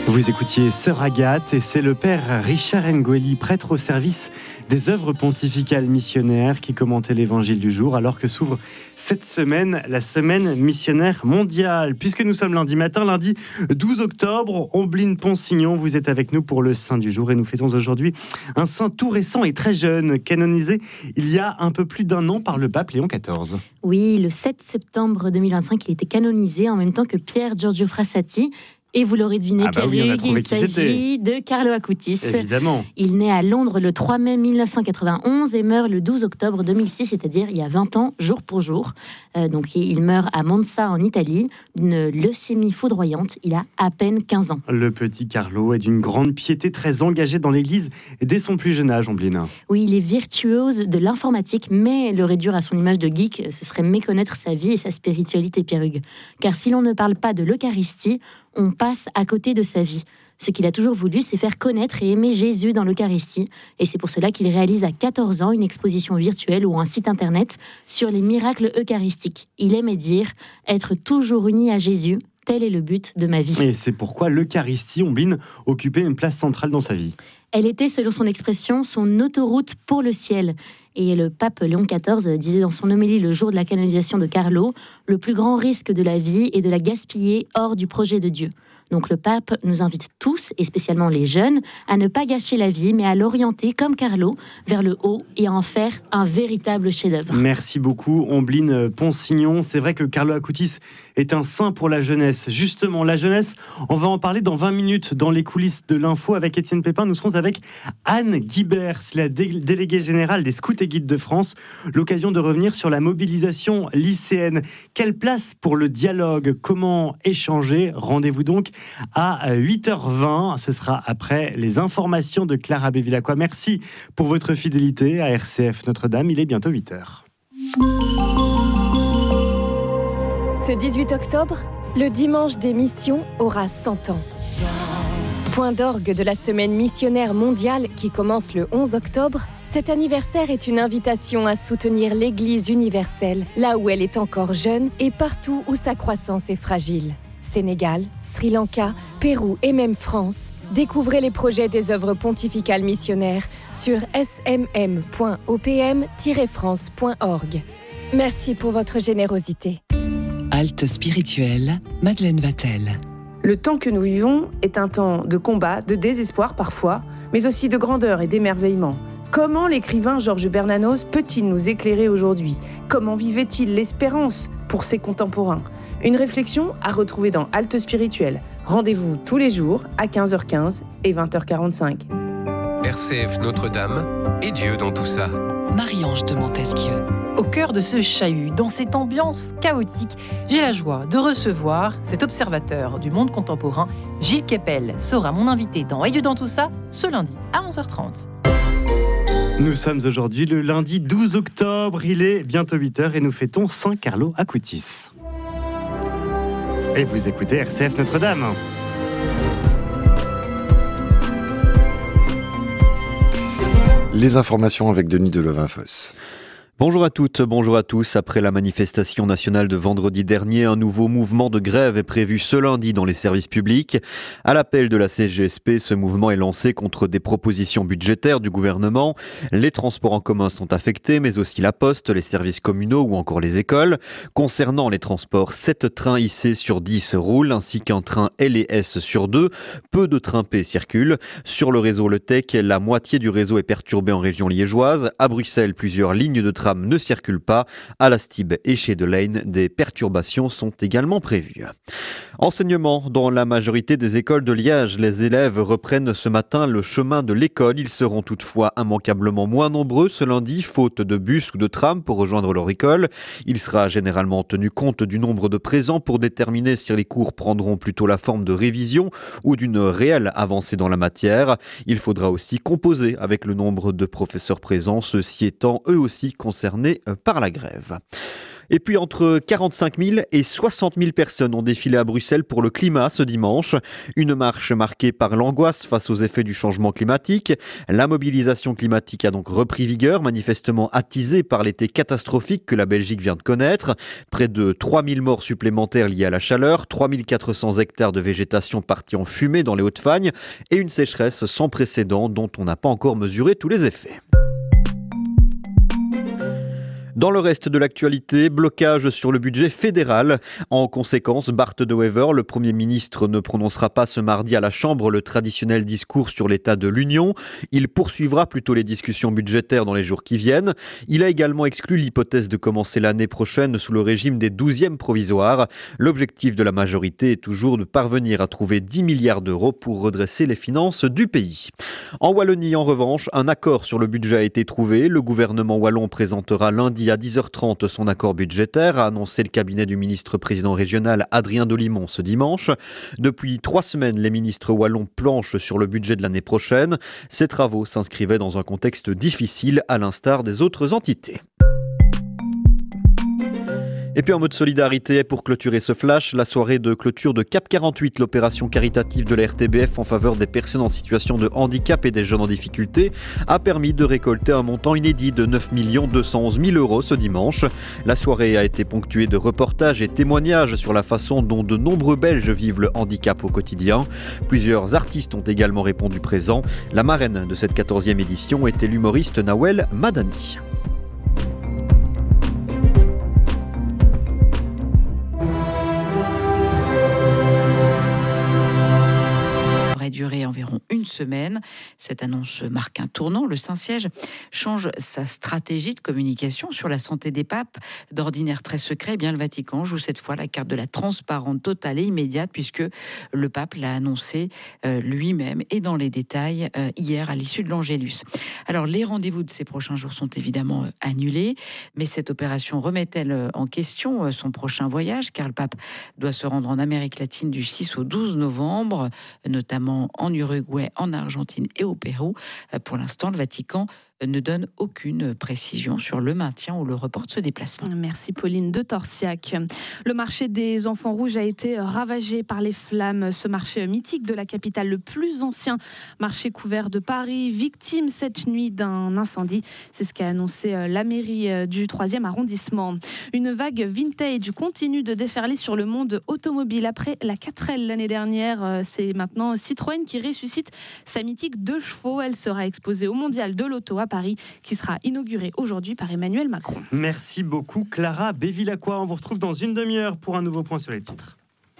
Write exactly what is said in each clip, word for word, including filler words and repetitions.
Vous écoutiez Sœur Agathe et c'est le père Richard Ngueli, prêtre au service des œuvres pontificales missionnaires, qui commentait l'évangile du jour alors que s'ouvre cette semaine la semaine missionnaire mondiale. Puisque nous sommes lundi matin, lundi douze octobre, Ombline Ponsignon, vous êtes avec nous pour le saint du jour et nous fêtons aujourd'hui un saint tout récent et très jeune, canonisé il y a un peu plus d'un an par le pape Léon quatorze. Oui, le sept septembre deux mille vingt-cinq, il était canonisé en même temps que Pier Giorgio Frassati. Et vous l'aurez deviné, ah bah Pierre-Hugues, oui, il s'agit de Carlo Acutis. Évidemment. Il naît à Londres le trois mai mille neuf cent quatre-vingt-onze et meurt le douze octobre deux mille six, c'est-à-dire il y a vingt ans, jour pour jour. Euh, donc il meurt à Monza, en Italie, d'une leucémie foudroyante. Il a à peine quinze ans. Le petit Carlo est d'une grande piété, très engagé dans l'Église dès son plus jeune âge, Ombline. Oui, il est virtuose de l'informatique, mais le réduire à son image de geek, ce serait méconnaître sa vie et sa spiritualité, Pierre-Hugues. Car si l'on ne parle pas de l'Eucharistie, on passe à côté de sa vie. Ce qu'il a toujours voulu, c'est faire connaître et aimer Jésus dans l'Eucharistie. Et c'est pour cela qu'il réalise à quatorze ans une exposition virtuelle ou un site internet sur les miracles eucharistiques. Il aimait dire « être toujours uni à Jésus ». Tel est le but de ma vie. Et c'est pourquoi l'Eucharistie, Ombline, occupait une place centrale dans sa vie. Elle était, selon son expression, son autoroute pour le ciel. Et le pape Léon quatorze disait dans son homélie le jour de la canonisation de Carlo, le plus grand risque de la vie est de la gaspiller hors du projet de Dieu. Donc le pape nous invite tous, et spécialement les jeunes, à ne pas gâcher la vie, mais à l'orienter, comme Carlo, vers le haut et à en faire un véritable chef-d'œuvre. Merci beaucoup, Ombline Ponsignon. C'est vrai que Carlo Acutis est un saint pour la jeunesse. Justement, la jeunesse, on va en parler dans vingt minutes dans les coulisses de l'info avec Étienne Pépin. Nous serons avec Anne Guibers, la dé- déléguée générale des Scouts et Guides de France. L'occasion de revenir sur la mobilisation lycéenne. Quelle place pour le dialogue ? Comment échanger ? Rendez-vous donc à huit heures vingt. Ce sera après les informations de Clara Bévilacqua. Merci pour votre fidélité à R C F Notre-Dame. Il est bientôt huit heures. Ce dix-huit octobre, le dimanche des missions aura cent ans. Point d'orgue de la semaine missionnaire mondiale qui commence le onze octobre, cet anniversaire est une invitation à soutenir l'Église universelle, là où elle est encore jeune et partout où sa croissance est fragile. Sénégal, Sri Lanka, Pérou et même France. Découvrez les projets des œuvres pontificales missionnaires sur s m m point o p m tiret france point org. Merci pour votre générosité. Halte spirituelle, Madeleine Vatel. Le temps que nous vivons est un temps de combat, de désespoir parfois, mais aussi de grandeur et d'émerveillement. Comment l'écrivain Georges Bernanos peut-il nous éclairer aujourd'hui ? Comment vivait-il l'espérance pour ses contemporains ? Une réflexion à retrouver dans Halte spirituelle. Rendez-vous tous les jours à quinze heures quinze et vingt heures quarante-cinq. R C F Notre-Dame et Dieu dans tout ça. Marie-Ange de Montesquieu. Au cœur de ce chahut, dans cette ambiance chaotique, j'ai la joie de recevoir cet observateur du monde contemporain, Gilles Kepel, sera mon invité dans Et Dieu dans tout ça, ce lundi à onze heures trente. Nous sommes aujourd'hui le lundi douze octobre, il est bientôt huit heures et nous fêtons Saint Carlo Acutis. Et vous écoutez R C F Notre-Dame. Les informations avec Denis Delevinfosse. Bonjour à toutes, bonjour à tous. Après la manifestation nationale de vendredi dernier, un nouveau mouvement de grève est prévu ce lundi dans les services publics. À l'appel de la C G S P, ce mouvement est lancé contre des propositions budgétaires du gouvernement. Les transports en commun sont affectés, mais aussi la poste, les services communaux ou encore les écoles. Concernant les transports, sept trains I C sur dix roulent, ainsi qu'un train L et S sur deux. Peu de trains P circulent. Sur le réseau Le Tech, la moitié du réseau est perturbée en région liégeoise. À Bruxelles, plusieurs lignes de train ne circulent pas. À la Stib et chez Delaine, des perturbations sont également prévues. Enseignement. Dans la majorité des écoles de Liège, les élèves reprennent ce matin le chemin de l'école. Ils seront toutefois immanquablement moins nombreux ce lundi, faute de bus ou de tram pour rejoindre leur école. Il sera généralement tenu compte du nombre de présents pour déterminer si les cours prendront plutôt la forme de révision ou d'une réelle avancée dans la matière. Il faudra aussi composer avec le nombre de professeurs présents, ceux-ci étant eux aussi concernés par la grève. Et puis entre quarante-cinq mille et soixante mille personnes ont défilé à Bruxelles pour le climat ce dimanche. Une marche marquée par l'angoisse face aux effets du changement climatique. La mobilisation climatique a donc repris vigueur, manifestement attisée par l'été catastrophique que la Belgique vient de connaître. Près de trois mille morts supplémentaires liés à la chaleur, trois mille quatre cents hectares de végétation partis en fumée dans les Hauts-de-Fagne et une sécheresse sans précédent dont on n'a pas encore mesuré tous les effets. Dans le reste de l'actualité, blocage sur le budget fédéral. En conséquence, Bart De Wever, le Premier ministre, ne prononcera pas ce mardi à la Chambre le traditionnel discours sur l'état de l'Union. Il poursuivra plutôt les discussions budgétaires dans les jours qui viennent. Il a également exclu l'hypothèse de commencer l'année prochaine sous le régime des douzièmes provisoires. L'objectif de la majorité est toujours de parvenir à trouver dix milliards d'euros pour redresser les finances du pays. En Wallonie, en revanche, un accord sur le budget a été trouvé. Le gouvernement wallon présentera lundi à dix heures trente son accord budgétaire, a annoncé le cabinet du ministre président régional Adrien Dolimon ce dimanche. Depuis trois semaines, les ministres wallons planchent sur le budget de l'année prochaine. Ces travaux s'inscrivaient dans un contexte difficile, à l'instar des autres entités. Et puis en mode solidarité, pour clôturer ce flash, la soirée de clôture de Cap quarante-huit, l'opération caritative de la R T B F en faveur des personnes en situation de handicap et des jeunes en difficulté, a permis de récolter un montant inédit de neuf millions deux cent onze mille euros ce dimanche. La soirée a été ponctuée de reportages et témoignages sur la façon dont de nombreux Belges vivent le handicap au quotidien. Plusieurs artistes ont également répondu présents. La marraine de cette quatorzième édition était l'humoriste Nawel Madani. Duré environ une semaine. Cette annonce marque un tournant. Le Saint-Siège change sa stratégie de communication sur la santé des papes. D'ordinaire très secret, eh bien le Vatican joue cette fois la carte de la transparence totale et immédiate, puisque le pape l'a annoncé euh, lui-même et dans les détails euh, hier à l'issue de l'Angélus. Alors les rendez-vous de ces prochains jours sont évidemment euh, annulés, mais cette opération remet-elle euh, en question euh, son prochain voyage, car le pape doit se rendre en Amérique latine du six au douze novembre, notamment en Uruguay, en Argentine et au Pérou. Pour l'instant, le Vatican ne donne aucune précision sur le maintien ou le report de ce déplacement. Merci Pauline de Torsiac. Le marché des Enfants Rouges a été ravagé par les flammes. Ce marché mythique de la capitale, le plus ancien marché couvert de Paris, victime cette nuit d'un incendie. C'est ce qu'a annoncé la mairie du troisième arrondissement. Une vague vintage continue de déferler sur le monde automobile. Après la quatre L l'année dernière, c'est maintenant Citroën qui ressuscite sa mythique deux chevaux. Elle sera exposée au Mondial de l'Auto à Paris, qui sera inauguré aujourd'hui par Emmanuel Macron. Merci beaucoup Clara Bévilacqua. On vous retrouve dans une demi-heure pour un nouveau point sur les titres.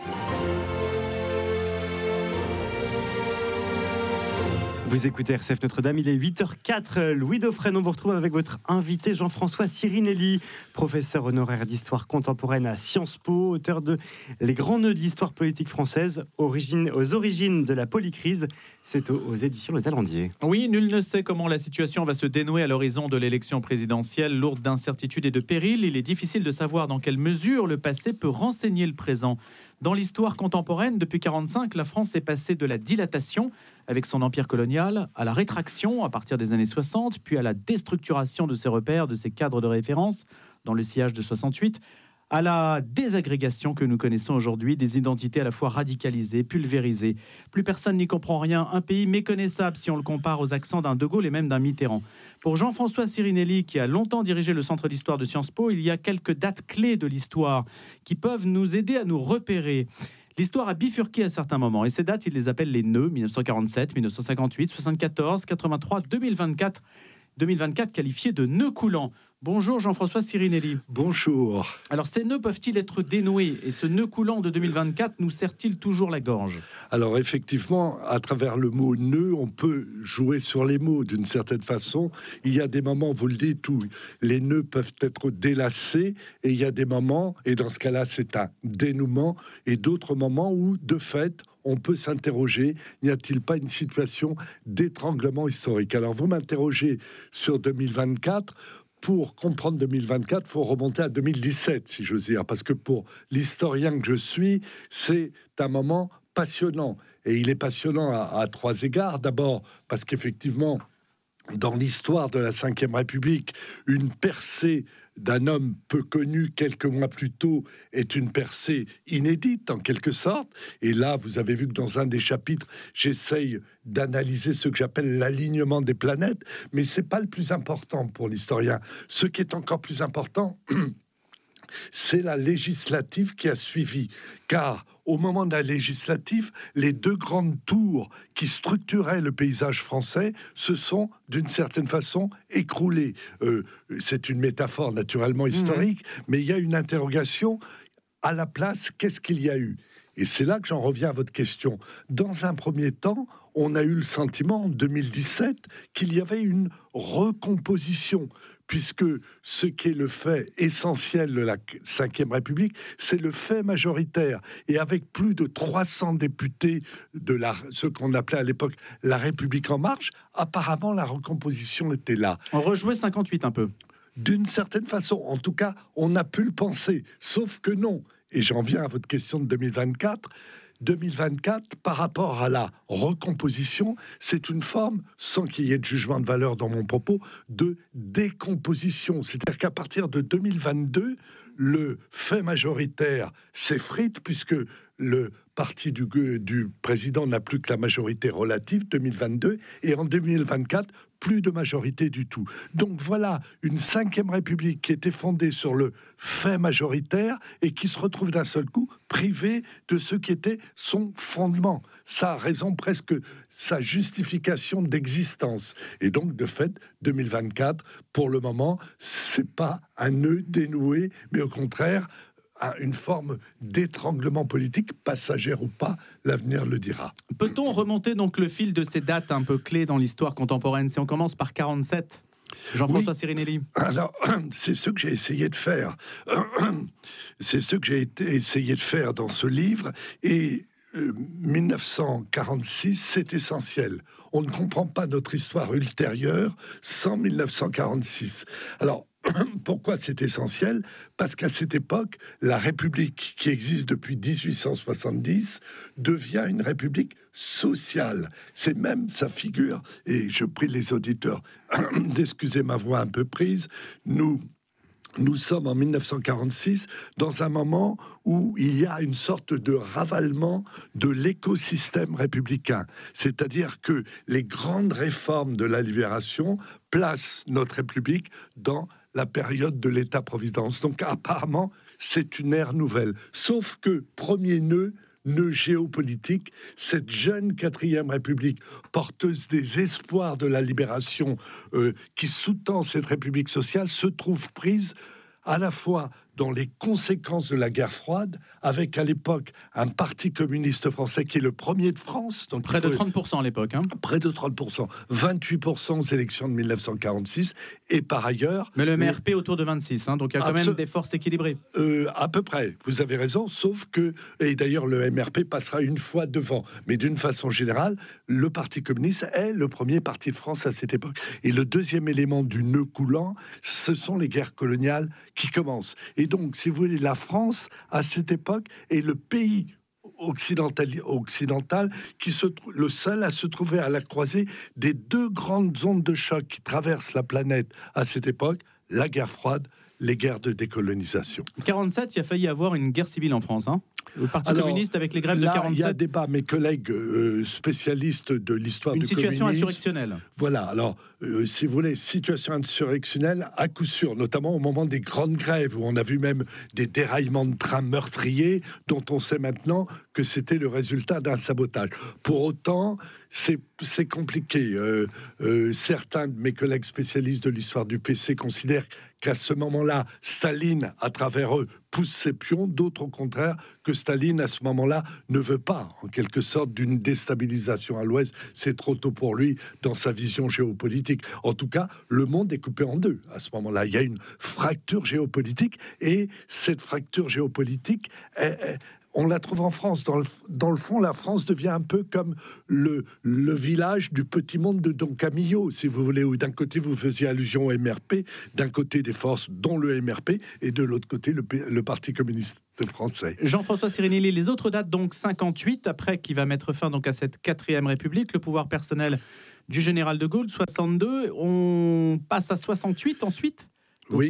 Vous écoutez R C F Notre-Dame, il est huit heures quatre. Louis Dauphren, on vous retrouve avec votre invité Jean-François Sirinelli, professeur honoraire d'histoire contemporaine à Sciences Po, auteur de Les grands nœuds de l'histoire politique française, origine, aux origines de la polycrise. C'est aux, aux éditions Le Talendier. Oui, nul ne sait comment la situation va se dénouer à l'horizon de l'élection présidentielle. Lourde d'incertitudes et de périls, il est difficile de savoir dans quelle mesure le passé peut renseigner le présent. Dans l'histoire contemporaine, depuis quarante-cinq, la France est passée de la dilatation avec son empire colonial à la rétraction à partir des années soixante, puis à la déstructuration de ses repères, de ses cadres de référence dans le sillage de soixante-huit, à la désagrégation que nous connaissons aujourd'hui, des identités à la fois radicalisées, pulvérisées. Plus personne n'y comprend rien, un pays méconnaissable si on le compare aux accents d'un De Gaulle et même d'un Mitterrand. Pour Jean-François Sirinelli, qui a longtemps dirigé le Centre d'histoire de Sciences Po, il y a quelques dates clés de l'histoire qui peuvent nous aider à nous repérer. L'histoire a bifurqué à certains moments, et ces dates, il les appelle les nœuds, mille neuf cent quarante-sept, mille neuf cent cinquante-huit, soixante-quatorze, quatre-vingt-trois, deux mille vingt-quatre, deux mille vingt-quatre qualifiés de nœuds coulants. Bonjour Jean-François Sirinelli. Bonjour. Alors ces nœuds peuvent-ils être dénoués? Et ce nœud coulant de deux mille vingt-quatre nous serre-t-il toujours la gorge? Alors effectivement, à travers le mot nœud, on peut jouer sur les mots d'une certaine façon. Il y a des moments, vous le dites, où les nœuds peuvent être délacés, et il y a des moments, et dans ce cas-là c'est un dénouement, et d'autres moments où de fait on peut s'interroger, n'y a-t-il pas une situation d'étranglement historique? Alors vous m'interrogez sur deux mille vingt-quatre. Pour comprendre deux mille vingt-quatre, il faut remonter à deux mille dix-sept, si j'ose dire, parce que pour l'historien que je suis, c'est un moment passionnant. Et il est passionnant à, à trois égards. D'abord, parce qu'effectivement, dans l'histoire de la cinquième République, une percée d'un homme peu connu quelques mois plus tôt est une percée inédite en quelque sorte. Et là, vous avez vu que dans un des chapitres, j'essaye d'analyser ce que j'appelle l'alignement des planètes, mais c'est pas le plus important pour l'historien. Ce qui est encore plus important, c'est la législative qui a suivi, car au moment de la législative, les deux grandes tours qui structuraient le paysage français se sont, d'une certaine façon, écroulées. Euh, c'est une métaphore naturellement historique, mmh. mais il y a une interrogation à la place, qu'est-ce qu'il y a eu ? Et c'est là que j'en reviens à votre question. Dans un premier temps, on a eu le sentiment, en deux mille dix-sept, qu'il y avait une recomposition, puisque ce qui est le fait essentiel de la cinquième République, c'est le fait majoritaire. Et avec plus de trois cents députés de la, ce qu'on appelait à l'époque la République en marche, apparemment la recomposition était là. On rejouait cinquante-huit un peu. D'une certaine façon, en tout cas, on a pu le penser, sauf que non. Et j'en viens à votre question de deux mille vingt-quatre. deux mille vingt-quatre, par rapport à la recomposition, c'est une forme, sans qu'il y ait de jugement de valeur dans mon propos, de décomposition. C'est-à-dire qu'à partir de deux mille vingt-deux, le fait majoritaire s'effrite, puisque le parti du, du président n'a plus que la majorité relative, deux mille vingt-deux, et en deux mille vingt-quatre, plus de majorité du tout. Donc voilà une cinquième République qui était fondée sur le fait majoritaire et qui se retrouve d'un seul coup privée de ce qui était son fondement, sa raison presque, sa justification d'existence. Et donc, de fait, deux mille vingt-quatre, pour le moment, c'est pas un nœud dénoué, mais au contraire, une forme d'étranglement politique, passagère ou pas, l'avenir le dira. Peut-on remonter donc le fil de ces dates un peu clés dans l'histoire contemporaine ? Si on commence par quarante-sept, Jean-François oui. Sirinelli. Alors, c'est ce que j'ai essayé de faire. C'est ce que j'ai été, essayé de faire dans ce livre. Et euh, mille neuf cent quarante-six, c'est essentiel. On ne comprend pas notre histoire ultérieure sans mille neuf cent quarante-six. Alors, pourquoi c'est essentiel ? Parce qu'à cette époque, la République qui existe depuis dix-huit cent soixante-dix devient une République sociale. C'est même sa figure, et je prie les auditeurs d'excuser ma voix un peu prise, nous... Nous sommes en mille neuf cent quarante-six dans un moment où il y a une sorte de ravalement de l'écosystème républicain. C'est-à-dire que les grandes réformes de la libération placent notre République dans la période de l'État-providence. Donc apparemment, c'est une ère nouvelle. Sauf que, premier nœud, nœud géopolitique, cette jeune quatrième République, porteuse des espoirs de la libération, euh, qui sous-tend cette République sociale, se trouve prise à la fois dans les conséquences de la guerre froide, avec à l'époque un parti communiste français qui est le premier de France. Donc près de trente pour cent à l'époque. Hein. Près de trente pour cent. vingt-huit pour cent aux élections de mille neuf cent quarante-six. Et par ailleurs... Mais le M R P mais, autour de vingt-six. Hein, donc il y a quand même des forces équilibrées. Euh, à peu près. Vous avez raison. Sauf que... Et d'ailleurs, le M R P passera une fois devant. Mais d'une façon générale, le Parti communiste est le premier parti de France à cette époque. Et le deuxième élément du nœud coulant, ce sont les guerres coloniales qui commencent. Et donc, si vous voulez, la France, à cette époque, est le pays occidental, occidental qui se, le seul à se trouver à la croisée des deux grandes ondes de choc qui traversent la planète à cette époque, la guerre froide, les guerres de décolonisation. quarante-sept, il a failli y avoir une guerre civile en France, hein ? Le Parti Alors, communiste avec les grèves là, de quarante-sept. Il y a débat, mes collègues euh, spécialistes de l'histoire du communisme. Une situation insurrectionnelle. Voilà, alors, euh, si vous voulez, situation insurrectionnelle à coup sûr, notamment au moment des grandes grèves, où on a vu même des déraillements de trains meurtriers, dont on sait maintenant que c'était le résultat d'un sabotage. Pour autant, c'est, c'est compliqué. Euh, euh, certains de mes collègues spécialistes de l'histoire du P C considèrent qu'à ce moment-là, Staline, à travers eux, pousse ses pions. D'autres, au contraire, que Staline, à ce moment-là, ne veut pas, en quelque sorte, d'une déstabilisation à l'Ouest. C'est trop tôt pour lui dans sa vision géopolitique. En tout cas, le monde est coupé en deux à ce moment-là. Il y a une fracture géopolitique, et cette fracture géopolitique est... est on la trouve en France. Dans le, dans le fond, la France devient un peu comme le, le village du petit monde de Don Camillo, si vous voulez, où d'un côté, vous faisiez allusion au M R P, d'un côté des forces, dont le M R P, et de l'autre côté, le, le Parti communiste français. Jean-François Sirinelli, les autres dates, donc cinquante-huit, après qui va mettre fin donc à cette quatrième République, le pouvoir personnel du général de Gaulle, soixante-deux, on passe à soixante-huit ensuite. Oui.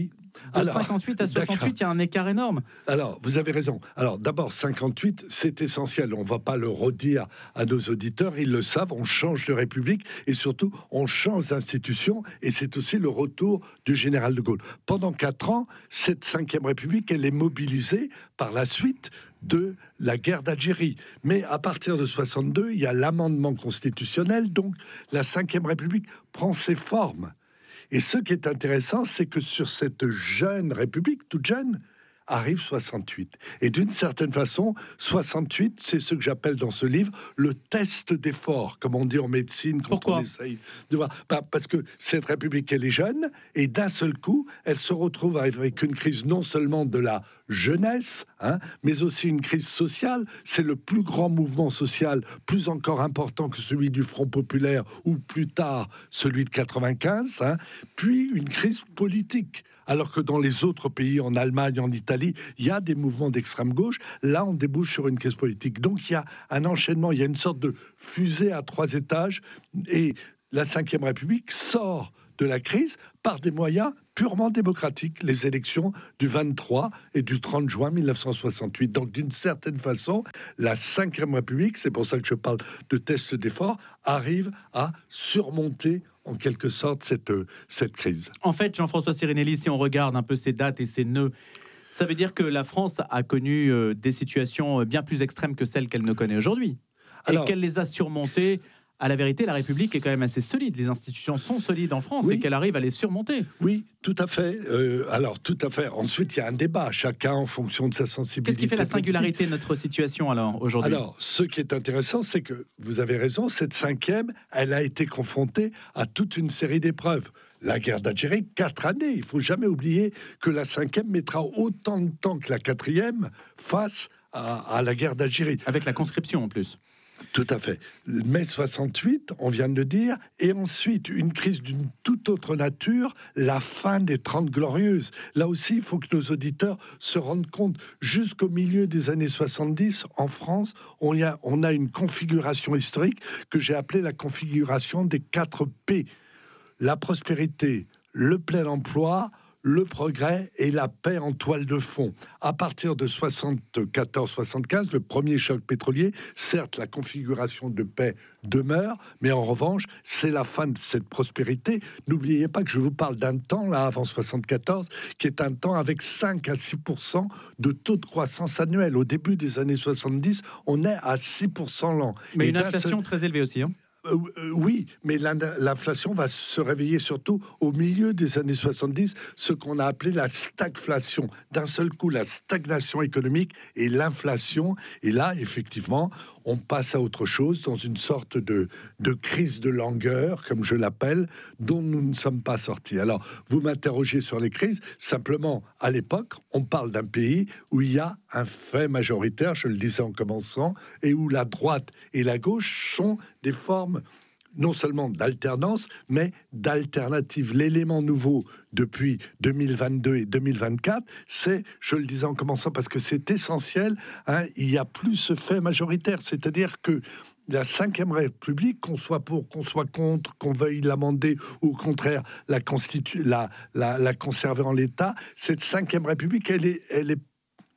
De alors, cinquante-huit à soixante-huit, il y a un écart énorme. Alors, vous avez raison. Alors, d'abord, cinquante-huit, c'est essentiel. On ne va pas le redire à nos auditeurs. Ils le savent. On change de République et surtout, on change d'institution. Et c'est aussi le retour du général de Gaulle. Pendant quatre ans, cette cinquième République, elle est mobilisée par la suite de la guerre d'Algérie. Mais à partir de soixante-deux, il y a l'amendement constitutionnel. Donc, la cinquième République prend ses formes. Et ce qui est intéressant, c'est que sur cette jeune République, toute jeune, arrive soixante-huit. Et d'une certaine façon, soixante-huit, c'est ce que j'appelle dans ce livre le test d'effort, comme on dit en médecine quand Pourquoi on essaye de voir. Ben, parce que cette République, elle est jeune, et d'un seul coup, elle se retrouve avec une crise non seulement de la jeunesse, hein, mais aussi une crise sociale. C'est le plus grand mouvement social, plus encore important que celui du Front populaire, ou plus tard, celui de quatre-vingt-quinze, hein, puis une crise politique. Alors que dans les autres pays, en Allemagne, en Italie, il y a des mouvements d'extrême gauche. Là, on débouche sur une crise politique. Donc, il y a un enchaînement, il y a une sorte de fusée à trois étages. Et la cinquième République sort de la crise par des moyens purement démocratiques, les élections du vingt-trois et du trente juin mille neuf cent soixante-huit. Donc, d'une certaine façon, la cinquième République, c'est pour ça que je parle de test d'effort, arrive à surmonter en quelque sorte cette, cette crise. En fait, Jean-François Sirinelli, si on regarde un peu ces dates et ces nœuds, ça veut dire que la France a connu euh, des situations bien plus extrêmes que celles qu'elle ne connaît aujourd'hui. Alors, et qu'elle les a surmontées. À la vérité, la République est quand même assez solide. Les institutions sont solides en France, oui, et qu'elle arrive à les surmonter. Oui, tout à fait. Euh, alors, tout à fait. Ensuite, il y a un débat, chacun en fonction de sa sensibilité. Qu'est-ce qui fait la singularité de notre situation, alors, aujourd'hui ? Alors, ce qui est intéressant, c'est que, vous avez raison, cette cinquième, elle a été confrontée à toute une série d'épreuves. La guerre d'Algérie, quatre années. Il ne faut jamais oublier que la cinquième mettra autant de temps que la quatrième face à, à la guerre d'Algérie. Avec la conscription, en plus. Tout à fait. Mai soixante-huit, on vient de le dire, et ensuite une crise d'une toute autre nature, la fin des Trente Glorieuses. Là aussi, il faut que nos auditeurs se rendent compte, jusqu'au milieu des années soixante-dix, en France, on, y a, on a une configuration historique que j'ai appelée la configuration des quatre P. La prospérité, le plein emploi, le progrès et la paix en toile de fond. À partir de soixante-quatorze soixante-quinze, le premier choc pétrolier, certes, la configuration de paix demeure, mais en revanche, c'est la fin de cette prospérité. N'oubliez pas que je vous parle d'un temps, là, avant soixante-quatorze, qui est un temps avec cinq à six pour cent de taux de croissance annuel. Au début des années soixante-dix, on est à six pour cent l'an. Mais et une inflation seul... très élevée aussi, hein. Euh, euh, oui, mais l'inflation va se réveiller surtout au milieu des années soixante-dix, ce qu'on a appelé la stagflation. D'un seul coup, la stagnation économique et l'inflation. Et là, effectivement, on passe à autre chose, dans une sorte de, de crise de langueur, comme je l'appelle, dont nous ne sommes pas sortis. Alors, vous m'interrogez sur les crises. Simplement, à l'époque, on parle d'un pays où il y a un fait majoritaire, je le disais en commençant, et où la droite et la gauche sont des formes non seulement d'alternance, mais d'alternative. L'élément nouveau depuis deux mille vingt-deux et deux mille vingt-quatre, c'est, je le disais en commençant, parce que c'est essentiel, hein, il n'y a plus ce fait majoritaire, c'est-à-dire que la cinquième République, qu'on soit pour, qu'on soit contre, qu'on veuille l'amender, ou au contraire la, constitu- la, la, la conserver en l'état, cette cinquième République, elle est, elle est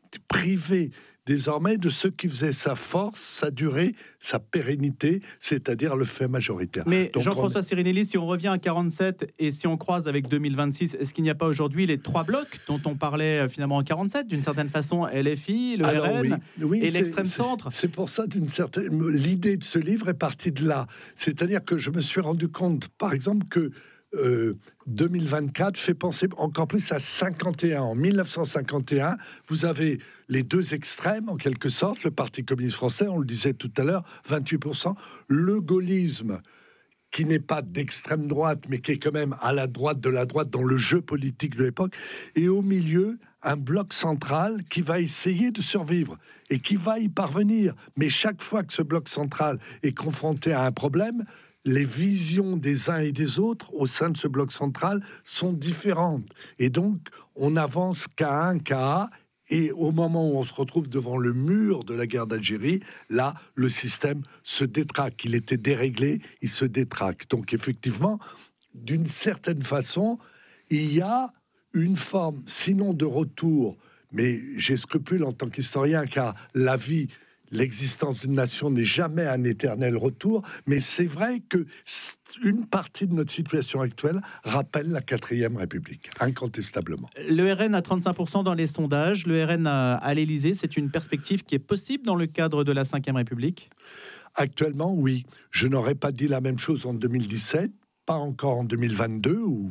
privée désormais de ce qui faisait sa force, sa durée, sa pérennité, c'est-à-dire le fait majoritaire. Mais Donc Jean-François on... Sirinelli, si on revient à quarante-sept et si on croise avec deux mille vingt-six, est-ce qu'il n'y a pas aujourd'hui les trois blocs dont on parlait finalement en quarante-sept, d'une certaine façon, L F I, le Alors, R N oui. Oui, et c'est, l'extrême c'est, centre? C'est pour ça, d'une certaine... l'idée de ce livre est partie de là. C'est-à-dire que je me suis rendu compte, par exemple, que Euh, deux mille vingt-quatre fait penser encore plus à cinquante et un. En mille neuf cent cinquante et un, vous avez les deux extrêmes, en quelque sorte, le Parti communiste français, on le disait tout à l'heure, vingt-huit pour cent, le gaullisme, qui n'est pas d'extrême droite, mais qui est quand même à la droite de la droite dans le jeu politique de l'époque, et au milieu, un bloc central qui va essayer de survivre et qui va y parvenir. Mais chaque fois que ce bloc central est confronté à un problème, les visions des uns et des autres au sein de ce bloc central sont différentes. Et donc, on avance qu'à un, qu'à un, et au moment où on se retrouve devant le mur de la guerre d'Algérie, là, le système se détraque. Il était déréglé, il se détraque. Donc, effectivement, d'une certaine façon, il y a une forme, sinon de retour, mais j'ai scrupule en tant qu'historien, car la vie, l'existence d'une nation n'est jamais un éternel retour, mais c'est vrai que une partie de notre situation actuelle rappelle la quatrième République, incontestablement. Le R N a trente-cinq pour cent dans les sondages. Le R N à, à l'Élysée, c'est une perspective qui est possible dans le cadre de la cinquième République? Actuellement, oui. Je n'aurais pas dit la même chose en deux mille dix-sept, pas encore en deux mille vingt-deux, où...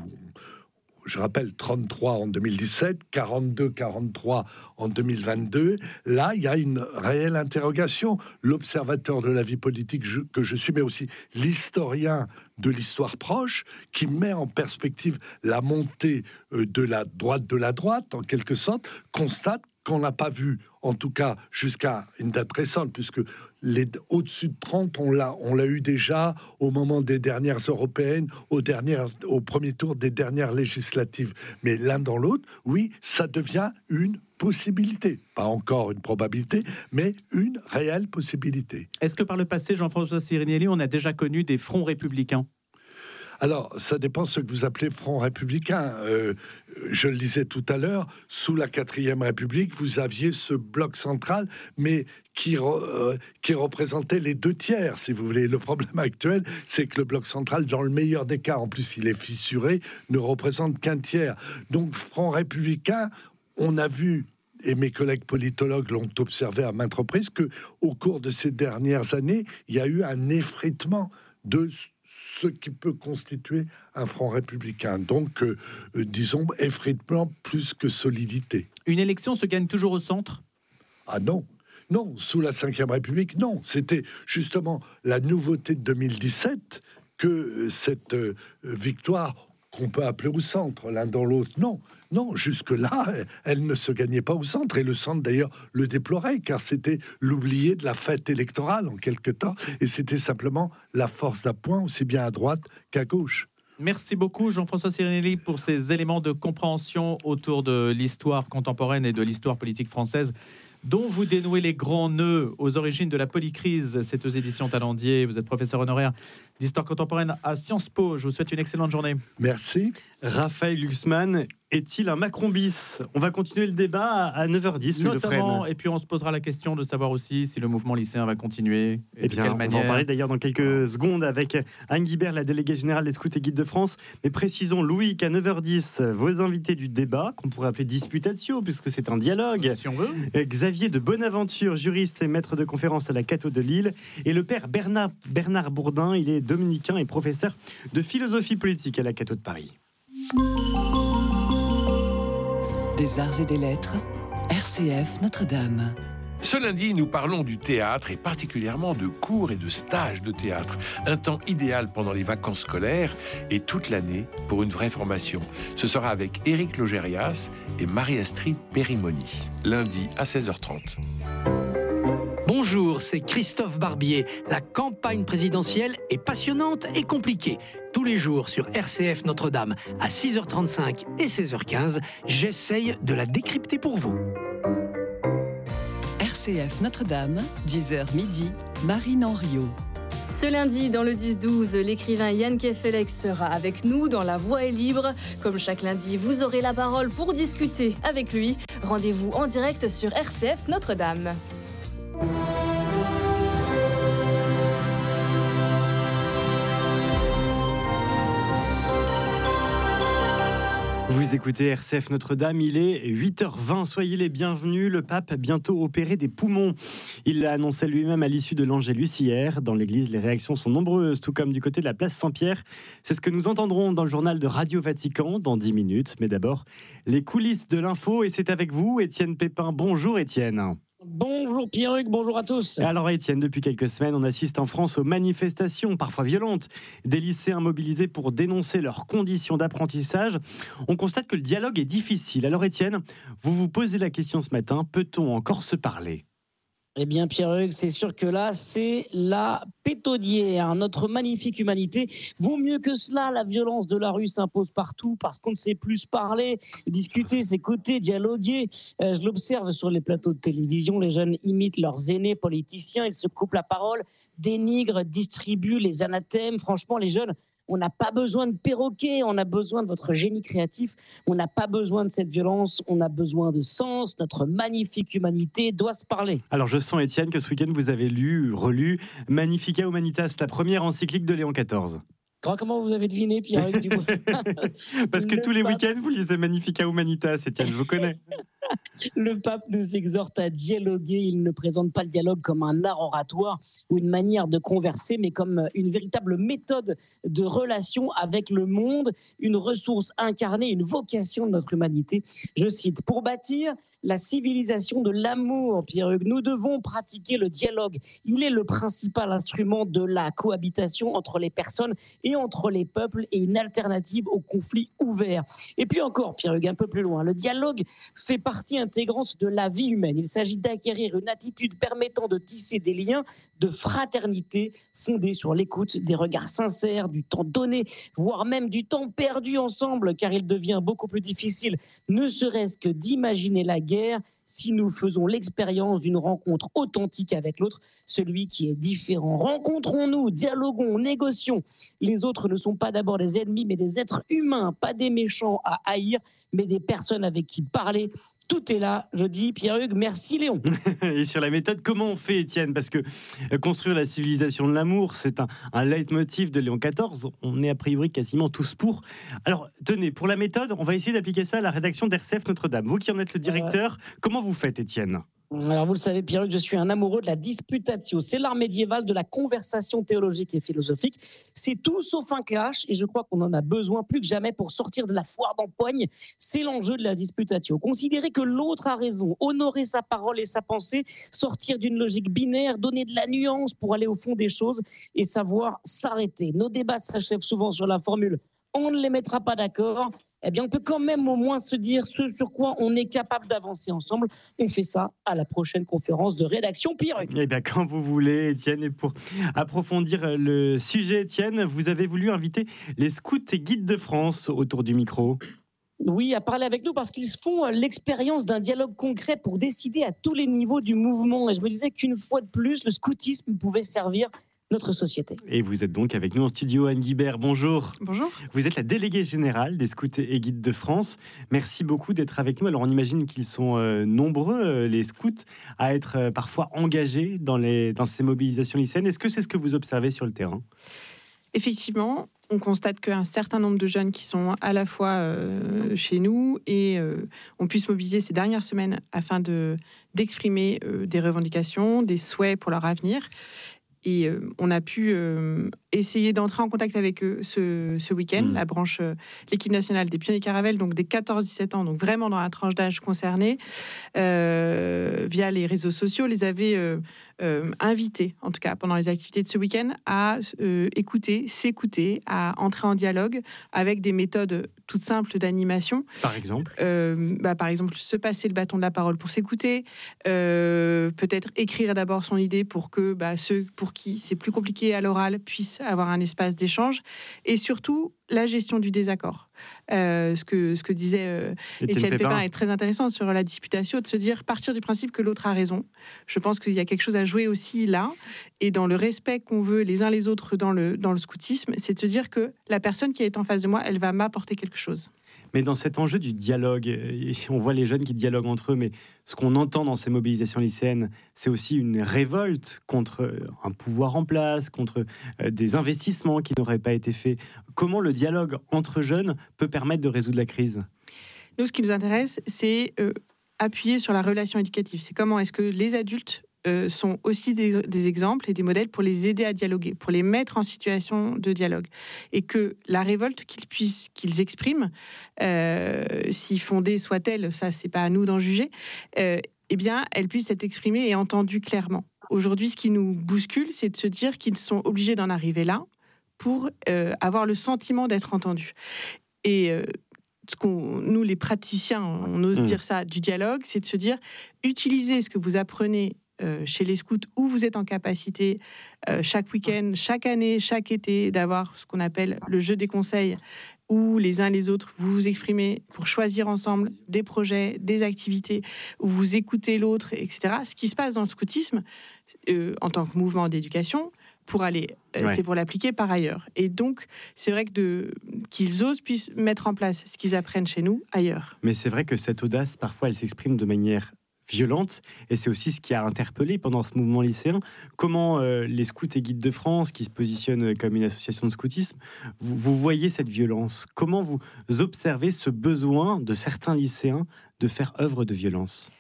je rappelle, trente-trois en deux mille dix-sept, quarante-deux quarante-trois en deux mille vingt-deux. Là, il y a une réelle interrogation. L'observateur de la vie politique je, que je suis, mais aussi l'historien de l'histoire proche, qui met en perspective la montée euh, de la droite de la droite, en quelque sorte, constate qu'on n'a pas vu, en tout cas jusqu'à une date récente, puisque les au-dessus de trente, on l'a, on l'a eu déjà au moment des dernières européennes, au, dernier, au premier tour des dernières législatives. Mais l'un dans l'autre, oui, ça devient une possibilité. Pas encore une probabilité, mais une réelle possibilité. Est-ce que par le passé, Jean-François Sirinelli, on a déjà connu des fronts républicains? Alors, ça dépend de ce que vous appelez front républicain. Euh, je le disais tout à l'heure, sous la quatrième République, vous aviez ce bloc central, mais qui, euh, qui représentait les deux tiers, si vous voulez. Le problème actuel, c'est que le bloc central, dans le meilleur des cas, en plus il est fissuré, ne représente qu'un tiers. Donc, front républicain, on a vu... et mes collègues politologues l'ont observé à maintes reprises, qu'au cours de ces dernières années, il y a eu un effritement de ce qui peut constituer un front républicain. Donc, euh, euh, disons, effritement plus que solidité. Une élection se gagne toujours au centre? Ah non, non, sous la cinquième République, non. C'était justement la nouveauté de deux mille dix-sept que euh, cette euh, victoire, qu'on peut appeler au centre, l'un dans l'autre, non. Non, jusque-là, elle ne se gagnait pas au centre. Et le centre, d'ailleurs, le déplorait, car c'était l'oublié de la fête électorale, en quelque temps. Et c'était simplement la force d'appoint, aussi bien à droite qu'à gauche. Merci beaucoup, Jean-François Sirinelli, pour ces éléments de compréhension autour de l'histoire contemporaine et de l'histoire politique française, dont vous dénouez les grands nœuds aux origines de la polycrise. C'est aux éditions Talendier. Vous êtes professeur honoraire d'histoire contemporaine à Sciences Po. Je vous souhaite une excellente journée. Merci. Raphaël Glucksmann, est-il un Macron bis? On va continuer le débat à neuf heures dix. Notamment, et puis on se posera la question de savoir aussi si le mouvement lycéen va continuer. Et eh bien, quelle on manière. va en parler d'ailleurs dans quelques secondes avec Anne Guibert, la déléguée générale des Scouts et Guides de France. Mais précisons, Louis, qu'à neuf heures dix, vos invités du débat, qu'on pourrait appeler disputatio, puisque c'est un dialogue. Si on veut. Xavier de Bonaventure, juriste et maître de conférence à la Cato de Lille, et le père Bernard, Bernard Bourdin, il est dominicain et professeur de philosophie politique à la Cato de Paris. Des arts et des lettres, R C F Notre-Dame. Ce lundi, nous parlons du théâtre et particulièrement de cours et de stages de théâtre. Un temps idéal pendant les vacances scolaires et toute l'année pour une vraie formation. Ce sera avec Éric Logérias et Marie-Astrid Périmoni. Lundi à seize heures trente. Bonjour, c'est Christophe Barbier. La campagne présidentielle est passionnante et compliquée. Tous les jours sur R C F Notre-Dame à six heures trente-cinq et seize heures quinze, j'essaye de la décrypter pour vous. R C F Notre-Dame, dix heures midi, Marine Henriot. Ce lundi, dans le dix douze, l'écrivain Yann Kefelec sera avec nous dans La Voix est libre. Comme chaque lundi, vous aurez la parole pour discuter avec lui. Rendez-vous en direct sur R C F Notre-Dame. Vous écoutez R C F Notre-Dame, il est huit heures vingt, soyez les bienvenus. Le pape a bientôt opéré des poumons. Il l'a annoncé lui-même à l'issue de l'Angélus hier. Dans l'église, les réactions sont nombreuses, tout comme du côté de la place Saint-Pierre. C'est ce que nous entendrons dans le journal de Radio Vatican dans dix minutes. Mais d'abord, les coulisses de l'info, et c'est avec vous, Étienne Pépin. Bonjour Étienne. Bonjour Pierruc, bonjour à tous. Alors Étienne, depuis quelques semaines, on assiste en France aux manifestations, parfois violentes, des lycéens mobilisés pour dénoncer leurs conditions d'apprentissage. On constate que le dialogue est difficile. Alors Étienne, vous vous posez la question ce matin, peut-on encore se parler ? Eh bien, Pierre-Hugues, c'est sûr que là, c'est la pétaudière. Notre magnifique humanité vaut mieux que cela. La violence de la rue s'impose partout parce qu'on ne sait plus se parler, discuter, s'écouter, dialoguer. Euh, je l'observe sur les plateaux de télévision. Les jeunes imitent leurs aînés politiciens. Ils se coupent la parole, dénigrent, distribuent les anathèmes. Franchement, les jeunes On n'a pas besoin de perroquets, on a besoin de votre génie créatif. On n'a pas besoin de cette violence, on a besoin de sens. Notre magnifique humanité doit se parler. Alors je sens, Étienne, que ce week-end vous avez lu, relu Magnifica Humanitas, la première encyclique de Léon quatorze. Comment vous avez deviné, Pierre-Hugues Dubois? Parce que Le tous les pape... week-ends, vous lisez Magnifica Humanitas, Étienne, je vous connais. Le pape nous exhorte à dialoguer. Il ne présente pas le dialogue comme un art oratoire ou une manière de converser, mais comme une véritable méthode de relation avec le monde, une ressource incarnée, une vocation de notre humanité. Je cite, « Pour bâtir la civilisation de l'amour, Pierre-Hugues, nous devons pratiquer le dialogue. Il est le principal instrument de la cohabitation entre les personnes et entre les peuples et une alternative au conflit ouvert. » Et puis encore, Pierre-Hugues, un peu plus loin, le dialogue fait partie intégrante de la vie humaine. Il s'agit d'acquérir une attitude permettant de tisser des liens de fraternité fondés sur l'écoute, des regards sincères, du temps donné, voire même du temps perdu ensemble, car il devient beaucoup plus difficile, ne serait-ce que d'imaginer la guerre si nous faisons l'expérience d'une rencontre authentique avec l'autre, celui qui est différent. Rencontrons-nous, dialoguons, négocions. Les autres ne sont pas d'abord des ennemis, mais des êtres humains, pas des méchants à haïr, mais des personnes avec qui parler. Tout est là, je dis, Pierre-Hugues, merci Léon. Et sur la méthode, comment on fait, Étienne? Parce que construire la civilisation de l'amour, c'est un, un leitmotiv de Léon quatorze. On est a priori quasiment tous pour. Alors, tenez, pour la méthode, on va essayer d'appliquer ça à la rédaction d'R C F Notre-Dame. Vous qui en êtes le directeur, ouais. Comment vous faites, Étienne? Alors vous le savez, Pierre-Hugues, je suis un amoureux de la disputatio. C'est l'art médiéval de la conversation théologique et philosophique. C'est tout sauf un clash et je crois qu'on en a besoin plus que jamais pour sortir de la foire d'empoigne. C'est l'enjeu de la disputatio. Considérer que l'autre a raison, honorer sa parole et sa pensée, sortir d'une logique binaire, donner de la nuance pour aller au fond des choses et savoir s'arrêter. Nos débats s'achèvent souvent sur la formule « on ne les mettra pas d'accord ». Eh bien, on peut quand même au moins se dire ce sur quoi on est capable d'avancer ensemble. On fait ça à la prochaine conférence de rédaction Pierre-Hugues. Eh bien, quand vous voulez, Étienne. Et pour approfondir le sujet, Étienne, vous avez voulu inviter les scouts et guides de France autour du micro. Oui, à parler avec nous parce qu'ils font l'expérience d'un dialogue concret pour décider à tous les niveaux du mouvement. Et je me disais qu'une fois de plus, le scoutisme pouvait servir notre société. Et vous êtes donc avec nous en studio, Anne Guibert. Bonjour. Bonjour. Vous êtes la déléguée générale des scouts et guides de France. Merci beaucoup d'être avec nous. Alors on imagine qu'ils sont euh, nombreux, euh, les scouts, à être euh, parfois engagés dans, les, dans ces mobilisations lycéennes. Est-ce que c'est ce que vous observez sur le terrain ? Effectivement, on constate qu'un certain nombre de jeunes qui sont à la fois euh, chez nous et euh, on puisse mobiliser ces dernières semaines afin de, d'exprimer euh, des revendications, des souhaits pour leur avenir. Et euh, on a pu euh, essayer d'entrer en contact avec eux ce, ce week-end, mmh. la branche, euh, l'équipe nationale des pionniers Caravelle, donc des quatorze dix-sept ans, donc vraiment dans la tranche d'âge concernée, euh, via les réseaux sociaux, les avait euh, euh, invités, en tout cas pendant les activités de ce week-end, à euh, écouter, s'écouter, à entrer en dialogue avec des méthodes toutes simples d'animation. Par exemple euh, bah, Par exemple, se passer le bâton de la parole pour s'écouter, euh, peut-être écrire d'abord son idée pour que bah, ceux pour qui c'est plus compliqué à l'oral puissent avoir un espace d'échange, et surtout la gestion du désaccord. Euh, ce, que, ce que disait euh, Étienne Pépin est très intéressant sur la disputatio, de se dire, partir du principe que l'autre a raison. Je pense qu'il y a quelque chose à jouer aussi là, et dans le respect qu'on veut les uns les autres dans le, dans le scoutisme, c'est de se dire que la personne qui est en face de moi, elle va m'apporter quelque chose. Mais dans cet enjeu du dialogue, on voit les jeunes qui dialoguent entre eux, mais ce qu'on entend dans ces mobilisations lycéennes, c'est aussi une révolte contre un pouvoir en place, contre des investissements qui n'auraient pas été faits. Comment le dialogue entre jeunes peut permettre de résoudre la crise ? Nous, ce qui nous intéresse, c'est euh, appuyer sur la relation éducative. C'est comment est-ce que les adultes Euh, sont aussi des, des exemples et des modèles pour les aider à dialoguer, pour les mettre en situation de dialogue. Et que la révolte qu'ils puissent, qu'ils expriment, euh, si fondée soit-elle, ça c'est pas à nous d'en juger, euh, eh bien, elle puisse être exprimée et entendue clairement. Aujourd'hui, ce qui nous bouscule, c'est de se dire qu'ils sont obligés d'en arriver là pour euh, avoir le sentiment d'être entendus. Et euh, ce qu'on, nous, les praticiens, on ose mmh. dire ça, du dialogue, c'est de se dire, utilisez ce que vous apprenez Euh, chez les scouts, où vous êtes en capacité euh, chaque week-end, chaque année, chaque été, d'avoir ce qu'on appelle le jeu des conseils, où les uns les autres vous vous exprimez pour choisir ensemble des projets, des activités, où vous écoutez l'autre, et cetera. Ce qui se passe dans le scoutisme, euh, en tant que mouvement d'éducation, pour aller, Ouais. c'est pour l'appliquer par ailleurs. Et donc, c'est vrai que de, qu'ils osent puissent mettre en place ce qu'ils apprennent chez nous ailleurs. Mais c'est vrai que cette audace, parfois, elle s'exprime de manière violente, et c'est aussi ce qui a interpellé pendant ce mouvement lycéen. Comment euh, les scouts et guides de France, qui se positionnent comme une association de scoutisme, vous, vous voyez cette violence? Comment vous observez ce besoin de certains lycéens de faire œuvre de violence?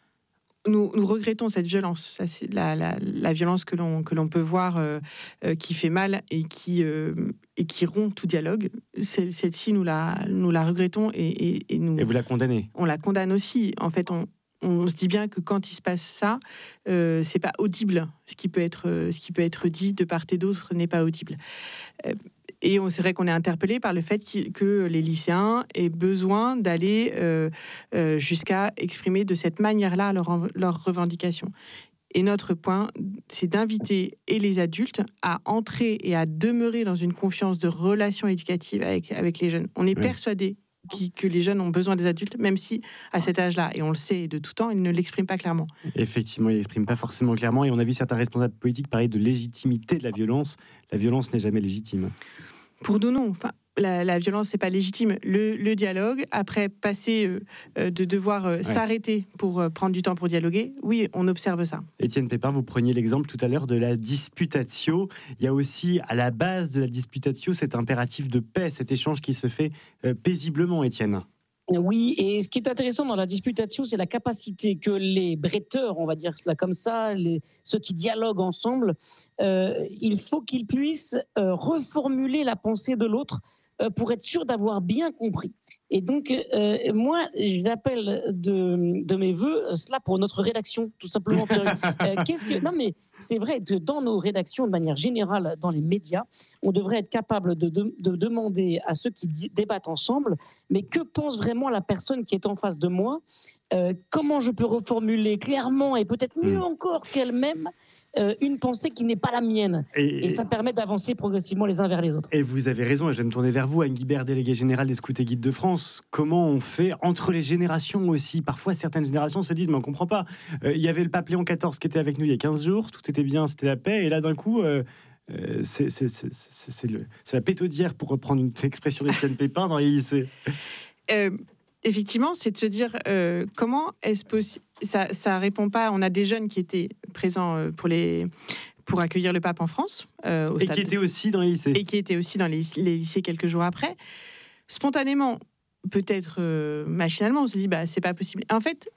Nous, nous regrettons cette violence, ça, c'est la, la, la violence que l'on, que l'on peut voir euh, euh, qui fait mal et qui, euh, et qui rompt tout dialogue. C'est, celle-ci, nous la, nous la regrettons et, et, et nous... Et vous la condamnez? On la condamne aussi. En fait, on, on se dit bien que quand il se passe ça, euh, c'est pas audible. Ce qui peut être, euh, ce qui peut être dit de part et d'autre n'est pas audible. Euh, Et on, c'est vrai qu'on est interpellé par le fait que les lycéens aient besoin d'aller euh, euh, jusqu'à exprimer de cette manière-là leurs leur revendications. Et notre point, c'est d'inviter et les adultes à entrer et à demeurer dans une confiance de relation éducative avec, avec les jeunes. On est Oui. persuadé qui, que les jeunes ont besoin des adultes, même si à cet âge-là, et on le sait de tout temps, ils ne l'expriment pas clairement. Effectivement, il n'exprime pas forcément clairement, et on a vu certains responsables politiques parler de légitimité de la violence. La violence n'est jamais légitime. Pour nous, non. Enfin, la, la violence, c'est pas légitime. Le, le dialogue, après passer euh, euh, de devoir euh, ouais. s'arrêter pour euh, prendre du temps pour dialoguer, oui, on observe ça. Étienne Pépin, vous preniez l'exemple tout à l'heure de la disputatio. Il y a aussi à la base de la disputatio cet impératif de paix, cet échange qui se fait euh, paisiblement, Étienne. Oui, et ce qui est intéressant dans la disputatio, c'est la capacité que les bretteurs, on va dire cela comme ça, les, ceux qui dialoguent ensemble, euh, il faut qu'ils puissent euh, reformuler la pensée de l'autre euh, pour être sûr d'avoir bien compris. Et donc, euh, moi, j'appelle de, de mes voeux cela pour notre rédaction, tout simplement. euh, qu'est-ce que... Non, mais c'est vrai que dans nos rédactions, de manière générale, dans les médias, on devrait être capable de, de, de demander à ceux qui d- débattent ensemble, mais que pense vraiment la personne qui est en face de moi? euh, Comment je peux reformuler clairement et peut-être mieux encore qu'elle-même euh, une pensée qui n'est pas la mienne. Et, et ça permet d'avancer progressivement les uns vers les autres. Et vous avez raison, et je vais me tourner vers vous, Anne Guibert, déléguée générale des Scouts et Guides de France. Comment on fait entre les générations aussi? Parfois, certaines générations se disent, mais on ne comprend pas. Euh, il y avait le pape Léon quatorze qui était avec nous il y a quinze jours, tout était bien, c'était la paix, et là, d'un coup... Euh, Euh, c'est, c'est, c'est, c'est, le, c'est la pétaudière, pour reprendre une expression d'Étienne Pépin, dans les lycées. Euh, effectivement, c'est de se dire euh, comment est-ce possible. Ça, ça répond pas. On a des jeunes qui étaient présents pour les pour accueillir le pape en France, euh, au et stade qui étaient aussi dans les lycées. Et qui étaient aussi dans les, les lycées quelques jours après. Spontanément, peut-être euh, machinalement, on se dit bah c'est pas possible. En fait,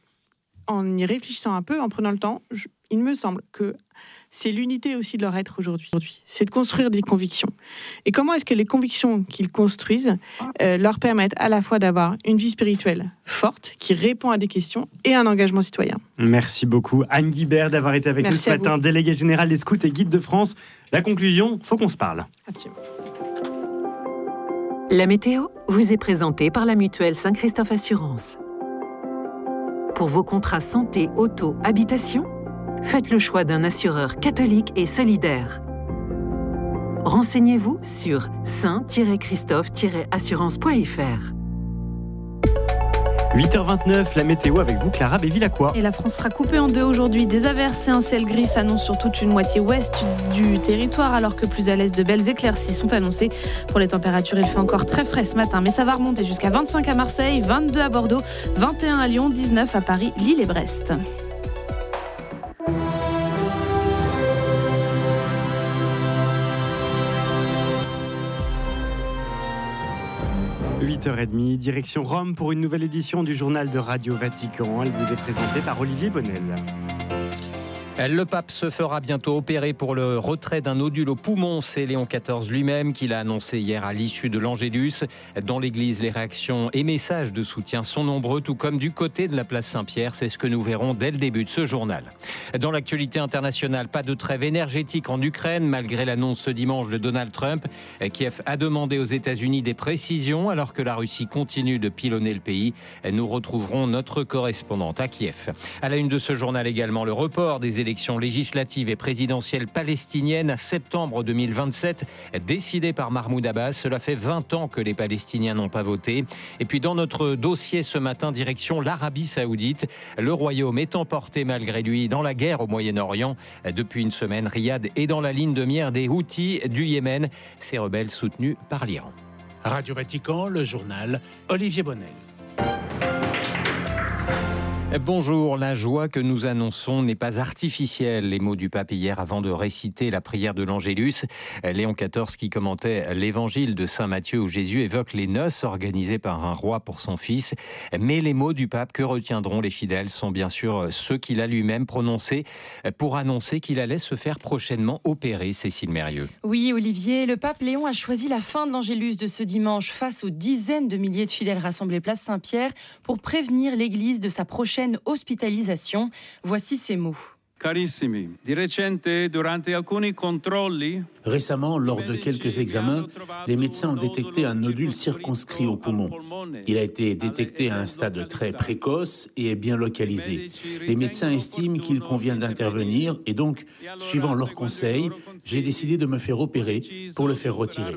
en y réfléchissant un peu, en prenant le temps, je, il me semble que c'est l'unité aussi de leur être aujourd'hui. C'est de construire des convictions. Et comment est-ce que les convictions qu'ils construisent euh, leur permettent à la fois d'avoir une vie spirituelle forte, qui répond à des questions, et un engagement citoyen. Merci beaucoup, Anne Guibert, d'avoir été avec Merci nous ce matin, déléguée générale des Scouts et Guides de France. La conclusion, faut qu'on se parle. Absolument. La météo vous est présentée par la mutuelle Saint-Christophe Assurance. Pour vos contrats santé, auto, habitation, faites le choix d'un assureur catholique et solidaire. Renseignez-vous sur saint christophe assurance point f r. huit heures vingt-neuf, la météo avec vous, Clara Bévilacqua. Et la France sera coupée en deux aujourd'hui. Des averses et un ciel gris s'annoncent sur toute une moitié ouest du territoire, alors que plus à l'est, de belles éclaircies sont annoncées. Pour les températures, il fait encore très frais ce matin, mais ça va remonter jusqu'à vingt-cinq à Marseille, vingt-deux à Bordeaux, vingt et un à Lyon, dix-neuf à Paris, Lille et Brest. huit heures trente, direction Rome pour une nouvelle édition du journal de Radio Vatican. Elle vous est présentée par Olivier Bonnel. Le pape se fera bientôt opérer pour le retrait d'un nodule au poumon. C'est Léon quatorze lui-même qui l'a annoncé hier à l'issue de l'Angélus. Dans l'église, les réactions et messages de soutien sont nombreux, tout comme du côté de la place Saint-Pierre. C'est ce que nous verrons dès le début de ce journal. Dans l'actualité internationale, pas de trêve énergétique en Ukraine, malgré l'annonce ce dimanche de Donald Trump. Kiev a demandé aux États-Unis des précisions, alors que la Russie continue de pilonner le pays. Nous retrouverons notre correspondante à Kiev. À la une de ce journal également, le report des élections élections législatives et présidentielles palestiniennes à septembre deux mille vingt-sept, décidées par Mahmoud Abbas. Cela fait vingt ans que les Palestiniens n'ont pas voté. Et puis dans notre dossier ce matin, direction l'Arabie Saoudite. Le royaume est emporté malgré lui dans la guerre au Moyen-Orient. Depuis une semaine, Riyad est dans la ligne de mire des Houthis du Yémen, ces rebelles soutenus par l'Iran. Radio Vatican, le journal, Olivier Bonnel. Bonjour, la joie que nous annonçons n'est pas artificielle. Les mots du pape hier avant de réciter la prière de l'Angélus. Léon quatorze qui commentait l'évangile de Saint Matthieu où Jésus évoque les noces organisées par un roi pour son fils. Mais les mots du pape que retiendront les fidèles sont bien sûr ceux qu'il a lui-même prononcés pour annoncer qu'il allait se faire prochainement opérer, Cécile Mérieux. Oui, Olivier, le pape Léon a choisi la fin de l'Angélus de ce dimanche face aux dizaines de milliers de fidèles rassemblés place Saint-Pierre pour prévenir l'Église de sa prochaine hospitalisation. Voici ces mots. Carissimi, di recente durante alcuni controlli. Récemment, lors de quelques examens, les médecins ont détecté un nodule circonscrit au poumon. Il a été détecté à un stade très précoce et est bien localisé. Les médecins estiment qu'il convient d'intervenir et donc, suivant leurs conseils, j'ai décidé de me faire opérer pour le faire retirer.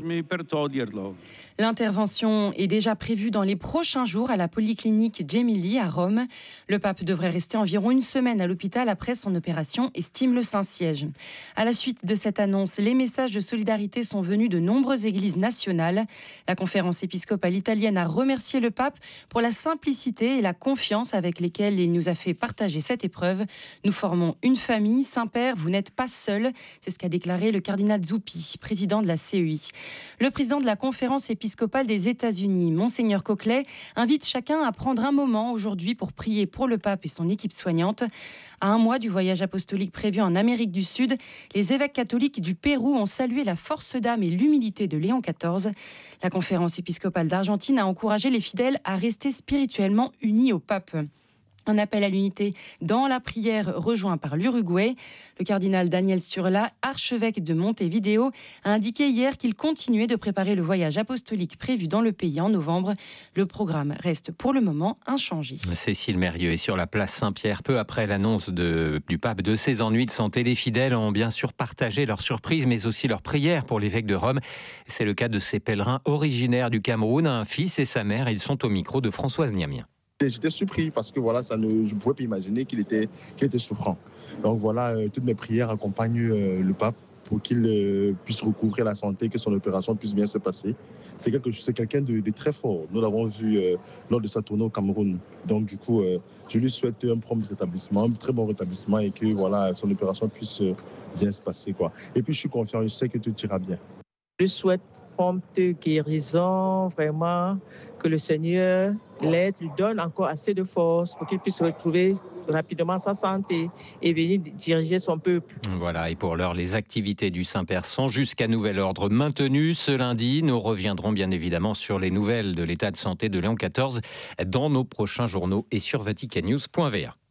L'intervention est déjà prévue dans les prochains jours à la polyclinique Gemelli à Rome. Le pape devrait rester environ une semaine à l'hôpital après son opération, estime le Saint-Siège. À la suite de cette annonce, les messages de solidarité sont venus de nombreuses églises nationales. La conférence épiscopale italienne a remercié le pape pour la simplicité et la confiance avec lesquelles il nous a fait partager cette épreuve. Nous formons une famille. Saint-Père, vous n'êtes pas seul. C'est ce qu'a déclaré le cardinal Zuppi, président de la C E I. Le président de la conférence épiscopale des États-Unis, Monseigneur Coquelet, invite chacun à prendre un moment aujourd'hui pour prier pour le pape et son équipe soignante. À un mois du voyage apostolique prévu en Amérique du Sud, les évêques catholiques du Pérou ont salué la force d'âme et l'humilité de Léon quatorze. La conférence épiscopale d'Argentine a encouragé les fidèles à rester spirituellement unis au pape. Un appel à l'unité dans la prière rejoint par l'Uruguay. Le cardinal Daniel Sturla, archevêque de Montevideo, a indiqué hier qu'il continuait de préparer le voyage apostolique prévu dans le pays en novembre. Le programme reste pour le moment inchangé. Cécile Mérieux est sur la place Saint-Pierre. Peu après l'annonce de, du pape de ses ennuis de santé, les fidèles ont bien sûr partagé leurs surprises mais aussi leurs prières pour l'évêque de Rome. C'est le cas de ces pèlerins originaires du Cameroun, un fils et sa mère. Ils sont au micro de Françoise Niamien. J'étais surpris parce que voilà, ça ne, je ne pouvais pas imaginer qu'il était, qu'il était souffrant. Donc voilà, euh, toutes mes prières accompagnent euh, le pape pour qu'il euh, puisse recouvrir la santé, que son opération puisse bien se passer. C'est, quelque, c'est quelqu'un de, de très fort. Nous l'avons vu euh, lors de sa tournée au Cameroun. Donc du coup, euh, je lui souhaite un prompt rétablissement, un très bon rétablissement et que voilà, son opération puisse euh, bien se passer, quoi. Et puis je suis confiant, je sais que tout ira bien. Je souhaite prompte guérison, vraiment, que le Seigneur l'aide, lui donne encore assez de force pour qu'il puisse retrouver rapidement sa santé et venir diriger son peuple. Voilà, et pour l'heure, les activités du Saint-Père sont jusqu'à nouvel ordre maintenues. Ce lundi, nous reviendrons bien évidemment sur les nouvelles de l'état de santé de Léon quatorze dans nos prochains journaux et sur vaticannews point v a.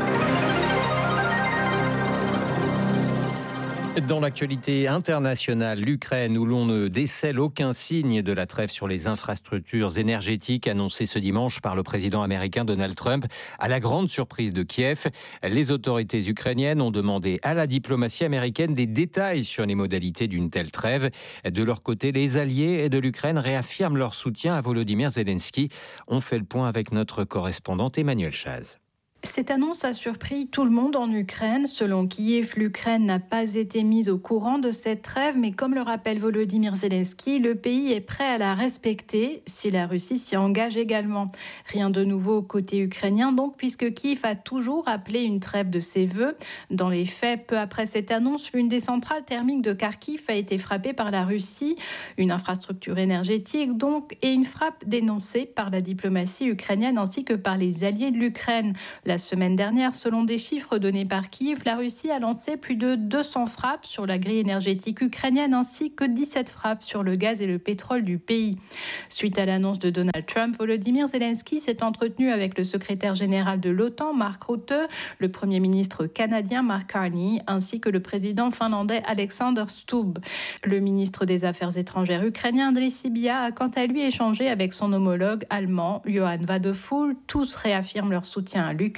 Dans l'actualité internationale, l'Ukraine, où l'on ne décèle aucun signe de la trêve sur les infrastructures énergétiques annoncée ce dimanche par le président américain Donald Trump, à la grande surprise de Kiev. Les autorités ukrainiennes ont demandé à la diplomatie américaine des détails sur les modalités d'une telle trêve. De leur côté, les alliés de l'Ukraine réaffirment leur soutien à Volodymyr Zelensky. On fait le point avec notre correspondante Emmanuel Chaz. Cette annonce a surpris tout le monde en Ukraine. Selon Kiev, l'Ukraine n'a pas été mise au courant de cette trêve, mais comme le rappelle Volodymyr Zelensky, le pays est prêt à la respecter si la Russie s'y engage également. Rien de nouveau côté ukrainien donc, puisque Kiev a toujours appelé une trêve de ses voeux. Dans les faits, peu après cette annonce, l'une des centrales thermiques de Kharkiv a été frappée par la Russie, une infrastructure énergétique donc, et une frappe dénoncée par la diplomatie ukrainienne ainsi que par les alliés de l'Ukraine. La semaine dernière, selon des chiffres donnés par Kiev, la Russie a lancé plus de deux cents frappes sur la grille énergétique ukrainienne ainsi que dix-sept frappes sur le gaz et le pétrole du pays. Suite à l'annonce de Donald Trump, Volodymyr Zelensky s'est entretenu avec le secrétaire général de l'OTAN, Mark Rutte, le premier ministre canadien, Mark Carney, ainsi que le président finlandais Alexander Stubb. Le ministre des Affaires étrangères ukrainien, Andriy Sybiha, a quant à lui échangé avec son homologue allemand, Johann Wadephul. Tous réaffirment leur soutien à l'Ukraine.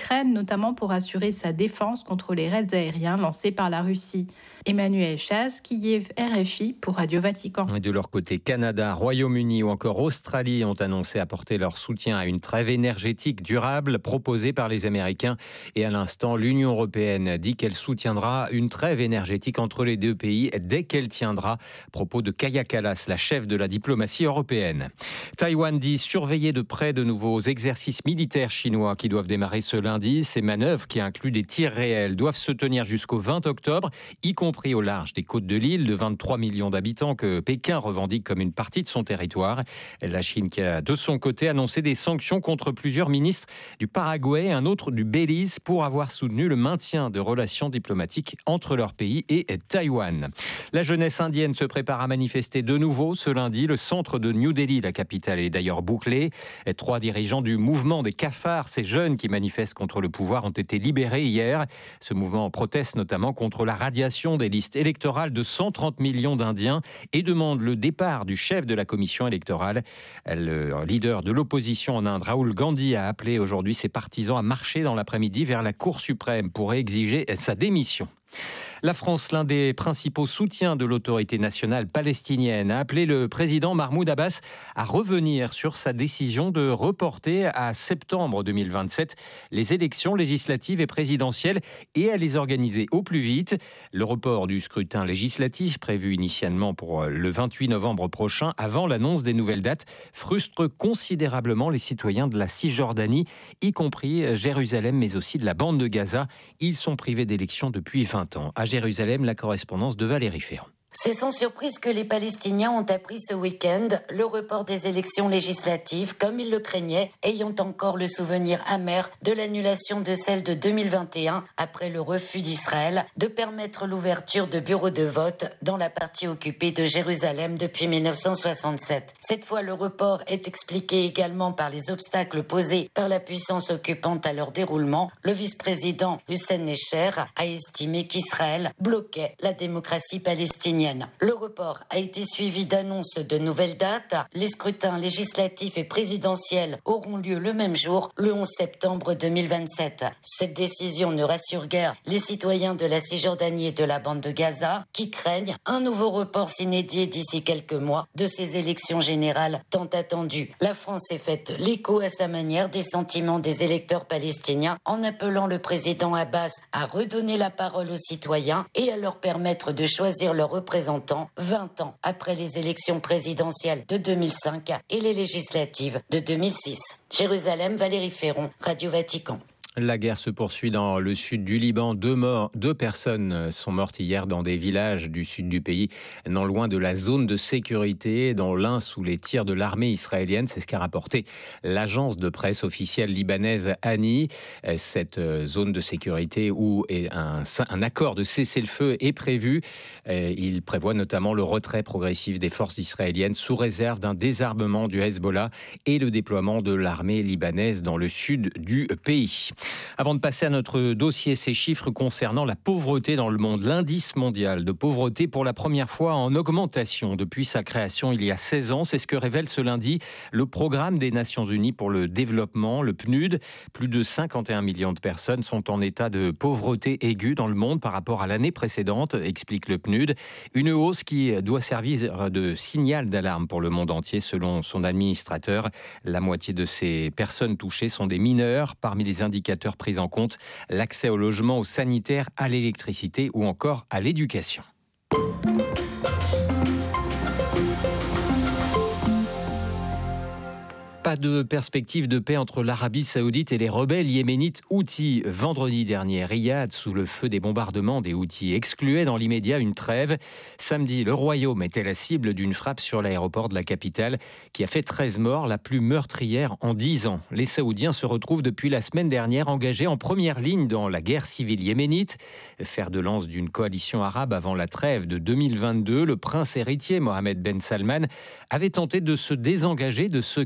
l'Ukraine, notamment pour assurer sa défense contre les raids aériens lancés par la Russie. Emmanuel Chasse, Kiev, R F I pour Radio Vatican. Et de leur côté, Canada, Royaume-Uni ou encore Australie ont annoncé apporter leur soutien à une trêve énergétique durable proposée par les Américains. Et à l'instant, l'Union européenne dit qu'elle soutiendra une trêve énergétique entre les deux pays dès qu'elle tiendra. Propos de Kaja Kallas, la chef de la diplomatie européenne. Taïwan dit surveiller de près de nouveaux exercices militaires chinois qui doivent démarrer ce lundi. Ces manœuvres, qui incluent des tirs réels, doivent se tenir jusqu'au vingt octobre, y compris au large des côtes de l'île de vingt-trois millions d'habitants que Pékin revendique comme une partie de son territoire. La Chine qui a de son côté annoncé des sanctions contre plusieurs ministres du Paraguay et un autre du Belize pour avoir soutenu le maintien de relations diplomatiques entre leur pays et Taïwan. La jeunesse indienne se prépare à manifester de nouveau ce lundi. Le centre de New Delhi, la capitale, est d'ailleurs bouclé. Trois dirigeants du mouvement des cafards, ces jeunes qui manifestent contre le pouvoir, ont été libérés hier. Ce mouvement proteste notamment contre la radiation des listes électorales de cent trente millions d'Indiens et demande le départ du chef de la commission électorale. Le leader de l'opposition en Inde, Rahul Gandhi, a appelé aujourd'hui ses partisans à marcher dans l'après-midi vers la Cour suprême pour exiger sa démission. La France, l'un des principaux soutiens de l'autorité nationale palestinienne, a appelé le président Mahmoud Abbas à revenir sur sa décision de reporter à septembre deux mille vingt-sept les élections législatives et présidentielles et à les organiser au plus vite. Le report du scrutin législatif, prévu initialement pour le vingt-huit novembre prochain, avant l'annonce des nouvelles dates, frustre considérablement les citoyens de la Cisjordanie, y compris Jérusalem, mais aussi de la bande de Gaza. Ils sont privés d'élections depuis vingt ans. À Jérusalem, la correspondance de Valérie Ferrand. C'est sans surprise que les Palestiniens ont appris ce week-end le report des élections législatives, comme ils le craignaient, ayant encore le souvenir amer de l'annulation de celle de deux mille vingt et un, après le refus d'Israël de permettre l'ouverture de bureaux de vote dans la partie occupée de Jérusalem depuis mille neuf cent soixante-sept. Cette fois, le report est expliqué également par les obstacles posés par la puissance occupante à leur déroulement. Le vice-président Hussein Necher a estimé qu'Israël bloquait la démocratie palestinienne. Le report a été suivi d'annonces de nouvelles dates. Les scrutins législatifs et présidentiels auront lieu le même jour, le onze septembre deux mille vingt-sept. Cette décision ne rassure guère les citoyens de la Cisjordanie et de la bande de Gaza, qui craignent un nouveau report s'inédié d'ici quelques mois de ces élections générales tant attendues. La France s'est faite l'écho à sa manière des sentiments des électeurs palestiniens en appelant le président Abbas à redonner la parole aux citoyens et à leur permettre de choisir leur représentant vingt ans après les élections présidentielles de deux mille cinq et les législatives de deux mille six. Jérusalem, Valérie Ferron, Radio Vatican. La guerre se poursuit dans le sud du Liban. Deux morts, deux personnes sont mortes hier dans des villages du sud du pays, non loin de la zone de sécurité, dont l'un sous les tirs de l'armée israélienne. C'est ce qu'a rapporté l'agence de presse officielle libanaise Ani. Cette zone de sécurité où un, un accord de cessez-le-feu est prévu. Il prévoit notamment le retrait progressif des forces israéliennes sous réserve d'un désarmement du Hezbollah et le déploiement de l'armée libanaise dans le sud du pays. Avant de passer à notre dossier, ces chiffres concernant la pauvreté dans le monde. L'indice mondial de pauvreté pour la première fois en augmentation depuis sa création il y a seize ans. C'est ce que révèle ce lundi le Programme des Nations Unies pour le développement, le P N U D. Plus de cinquante et un millions de personnes sont en état de pauvreté aiguë dans le monde par rapport à l'année précédente, explique le P N U D. Une hausse qui doit servir de signal d'alarme pour le monde entier, selon son administrateur. La moitié de ces personnes touchées sont des mineurs. Parmi les indicateurs pris en compte, l'accès au logement, au sanitaire, à l'électricité ou encore à l'éducation. Pas de perspective de paix entre l'Arabie Saoudite et les rebelles yéménites Houthis. Vendredi dernier, Riyad, sous le feu des bombardements des Houthis, excluait dans l'immédiat une trêve. Samedi, le Royaume était la cible d'une frappe sur l'aéroport de la capitale qui a fait treize morts, la plus meurtrière en dix ans. Les Saoudiens se retrouvent depuis la semaine dernière engagés en première ligne dans la guerre civile yéménite. Fer de lance d'une coalition arabe avant la trêve de deux mille vingt-deux, le prince héritier Mohammed Ben Salman avait tenté de se désengager de ce qui est devenu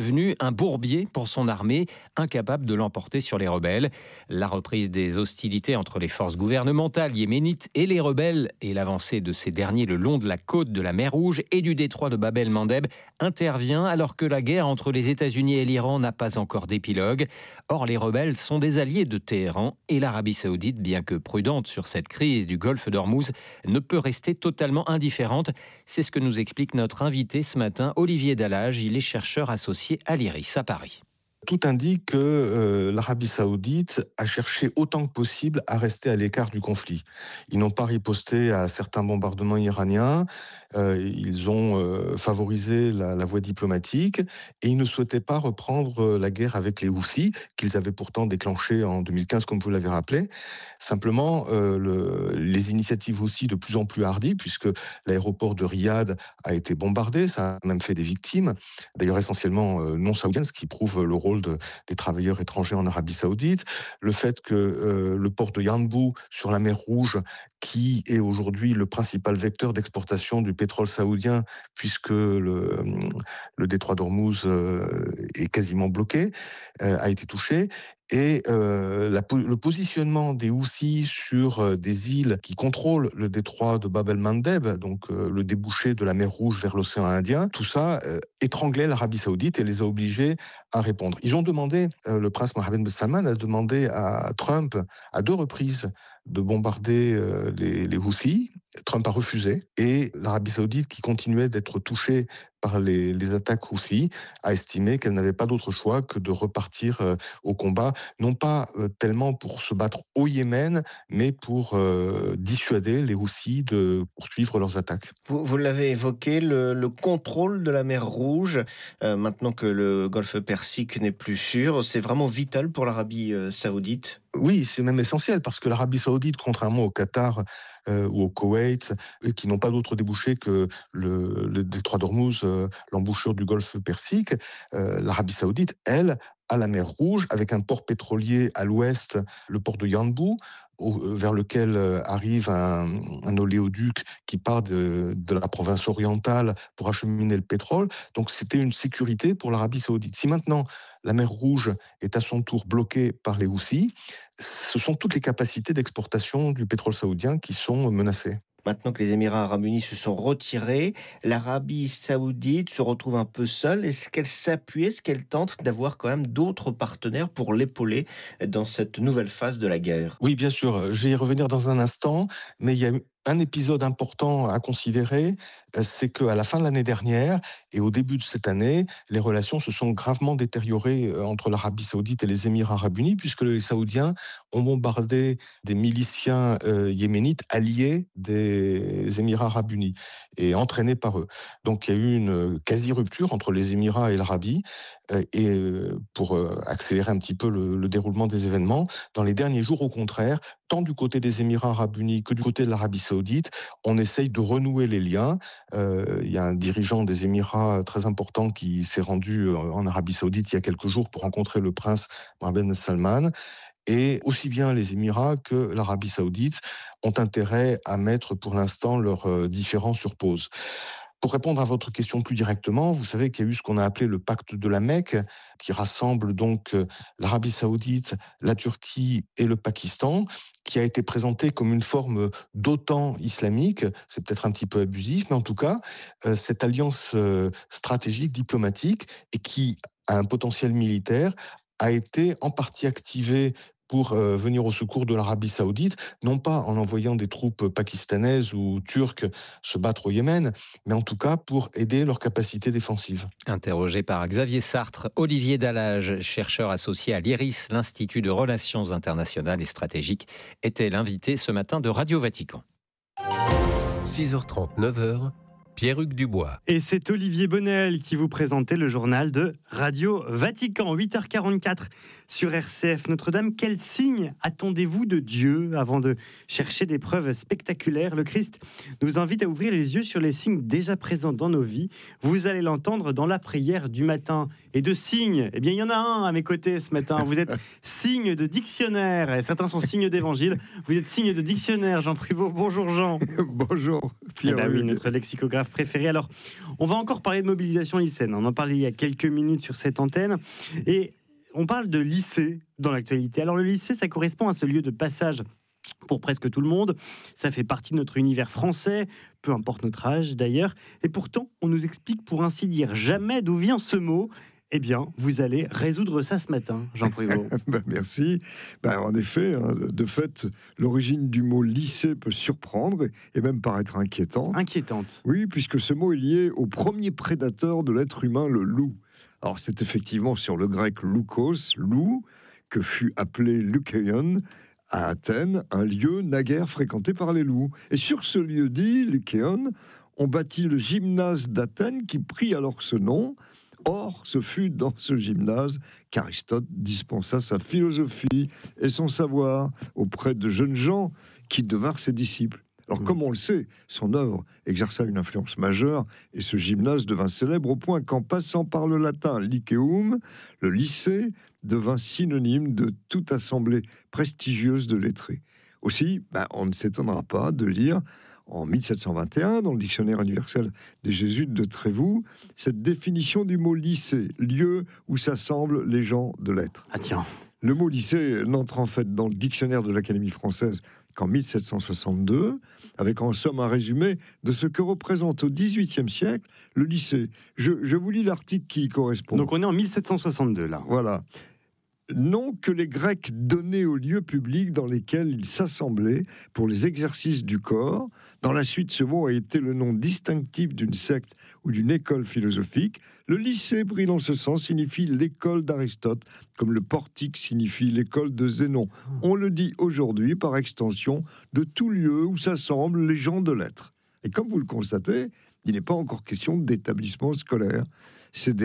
devenu un bourbier pour son armée, incapable de l'emporter sur les rebelles. La reprise des hostilités entre les forces gouvernementales yéménites et les rebelles et l'avancée de ces derniers le long de la côte de la mer Rouge et du détroit de Bab el-Mandeb intervient alors que la guerre entre les États-Unis et l'Iran n'a pas encore d'épilogue. Or, les rebelles sont des alliés de Téhéran et l'Arabie saoudite, bien que prudente sur cette crise du golfe d'Ormuz, ne peut rester totalement indifférente. C'est ce que nous explique notre invité ce matin, Olivier Dallage. Il est chercheur associé à l'I R I S à Paris. Tout indique que euh, l'Arabie saoudite a cherché autant que possible à rester à l'écart du conflit. Ils n'ont pas riposté à certains bombardements iraniens, euh, ils ont euh, favorisé la, la voie diplomatique et ils ne souhaitaient pas reprendre la guerre avec les Houthis, qu'ils avaient pourtant déclenchée en deux mille quinze, comme vous l'avez rappelé. Simplement, euh, le, les initiatives aussi de plus en plus hardies, puisque l'aéroport de Riyad a été bombardé, ça a même fait des victimes, d'ailleurs essentiellement euh, non saoudiennes, ce qui prouve le rôle De, des travailleurs étrangers en Arabie saoudite, le fait que euh, le port de Yanbu sur la mer Rouge, qui est aujourd'hui le principal vecteur d'exportation du pétrole saoudien, puisque le, le détroit d'Ormuz euh, est quasiment bloqué, euh, a été touché. Et euh, la, le positionnement des Houthis sur euh, des îles qui contrôlent le détroit de Bab el-Mandeb, donc euh, le débouché de la mer Rouge vers l'océan Indien, tout ça euh, étranglait l'Arabie saoudite et les a obligés à répondre. Ils ont demandé, euh, le prince Mohammed bin Salman a demandé à Trump à deux reprises de bombarder euh, les, les Houthis. Trump a refusé et l'Arabie saoudite, qui continuait d'être touchée par les, les attaques Houthis, a estimé qu'elle n'avait pas d'autre choix que de repartir euh, au combat, non pas euh, tellement pour se battre au Yémen, mais pour euh, dissuader les Houthis de poursuivre leurs attaques. Vous, vous l'avez évoqué, le, le contrôle de la mer Rouge, euh, maintenant que le golfe Persique n'est plus sûr, c'est vraiment vital pour l'Arabie euh, saoudite? Oui, c'est même essentiel, parce que l'Arabie saoudite, contrairement au Qatar euh, ou au Koweït, euh, qui n'ont pas d'autre débouché que le, le détroit d'Ormuz, euh, l'embouchure du golfe Persique, euh, l'Arabie saoudite, elle, a la mer Rouge, avec un port pétrolier à l'ouest, le port de Yanbu, vers lequel arrive un, un oléoduc qui part de, de la province orientale pour acheminer le pétrole. Donc c'était une sécurité pour l'Arabie saoudite. Si maintenant la mer Rouge est à son tour bloquée par les Houthis, ce sont toutes les capacités d'exportation du pétrole saoudien qui sont menacées. Maintenant que les Émirats arabes unis se sont retirés, l'Arabie saoudite se retrouve un peu seule. Est-ce qu'elle s'appuie, est-ce qu'elle tente d'avoir quand même d'autres partenaires pour l'épauler dans cette nouvelle phase de la guerre? Oui, bien sûr. Je vais y revenir dans un instant, mais il y a un épisode important à considérer, c'est qu'à la fin de l'année dernière et au début de cette année, les relations se sont gravement détériorées entre l'Arabie saoudite et les Émirats arabes unis, puisque les Saoudiens ont bombardé des miliciens euh, yéménites alliés des Émirats arabes unis et entraînés par eux. Donc il y a eu une quasi-rupture entre les Émirats et l'Arabie, euh, et euh, pour euh, accélérer un petit peu le, le déroulement des événements, dans les derniers jours, au contraire, tant du côté des Émirats arabes unis que du côté de l'Arabie saoudite, on essaye de renouer les liens. Euh, il y a un dirigeant des Émirats très important qui s'est rendu en Arabie saoudite il y a quelques jours pour rencontrer le prince Mohammed bin Salman. Et aussi bien les Émirats que l'Arabie saoudite ont intérêt à mettre pour l'instant leurs différends sur pause. Pour répondre à votre question plus directement, vous savez qu'il y a eu ce qu'on a appelé le pacte de la Mecque, qui rassemble donc l'Arabie saoudite, la Turquie et le Pakistan, qui a été présenté comme une forme d'OTAN islamique. C'est peut-être un petit peu abusif, mais en tout cas, cette alliance stratégique, diplomatique, et qui a un potentiel militaire, a été en partie activée pour euh, venir au secours de l'Arabie saoudite, non pas en envoyant des troupes pakistanaises ou turques se battre au Yémen, mais en tout cas pour aider leur capacité défensive. Interrogé par Xavier Sartre, Olivier Dallage, chercheur associé à l'I R I S, l'Institut de Relations internationales et stratégiques, était l'invité ce matin de Radio Vatican. six heures trente, neuf heures, Pierre-Hugues Dubois. Et c'est Olivier Bonnel qui vous présentait le journal de Radio Vatican. huit heures quarante-quatre, sur R C F Notre-Dame. Quel signe attendez-vous de Dieu avant de chercher des preuves spectaculaires? Le Christ nous invite à ouvrir les yeux sur les signes déjà présents dans nos vies. Vous allez l'entendre dans la prière du matin. Et de signes, eh bien, il y en a un à mes côtés ce matin. Vous êtes signe de dictionnaire. Et certains sont signes d'évangile. Vous êtes signe de dictionnaire, Jean Privot. Bonjour, Jean. Bonjour, Pierre. Eh ben oui, notre lexicographe préféré. Alors, on va encore parler de mobilisation lycéenne. On en parlait il y a quelques minutes sur cette antenne. Et on parle de lycée dans l'actualité. Alors, le lycée, ça correspond à ce lieu de passage pour presque tout le monde. Ça fait partie de notre univers français, peu importe notre âge d'ailleurs. Et pourtant, on nous explique pour ainsi dire jamais d'où vient ce mot. Eh bien, vous allez résoudre ça ce matin, Jean Privot. ben, merci. Ben, en effet, hein, de fait, l'origine du mot lycée peut surprendre et même paraître inquiétante. Inquiétante. Oui, puisque ce mot est lié au premier prédateur de l'être humain, le loup. Alors, c'est effectivement sur le grec loukos, loup, que fut appelé Lukeion à Athènes, un lieu naguère fréquenté par les loups. Et sur ce lieu dit, Lukeion, on bâtit le gymnase d'Athènes qui prit alors ce nom. Or, ce fut dans ce gymnase qu'Aristote dispensa sa philosophie et son savoir auprès de jeunes gens qui devinrent ses disciples. Alors, comme on le sait, son œuvre exerça une influence majeure et ce gymnase devint célèbre au point qu'en passant par le latin lycéum, le lycée devint synonyme de toute assemblée prestigieuse de lettrés. Aussi, ben, on ne s'étonnera pas de lire en mille sept cent vingt et un, dans le dictionnaire universel des Jésuites de Trévoux, cette définition du mot lycée, lieu où s'assemblent les gens de lettres. Ah tiens. Le mot lycée n'entre en fait dans le dictionnaire de l'Académie française qu'en mille sept cent soixante-deux, avec en somme un résumé de ce que représente au dix-huitième siècle le lycée. Je, je vous lis l'article qui y correspond. Donc on est en mille sept cent soixante-deux là. Voilà. Nom que les Grecs donnaient aux lieux publics dans lesquels ils s'assemblaient pour les exercices du corps. Dans la suite, ce mot a été le nom distinctif d'une secte ou d'une école philosophique. Le lycée, pris dans ce sens, signifie l'école d'Aristote, comme le portique signifie l'école de Zénon. On le dit aujourd'hui, par extension, de tout lieu où s'assemblent les gens de lettres. Et comme vous le constatez, il n'est pas encore question d'établissement scolaire. C'est des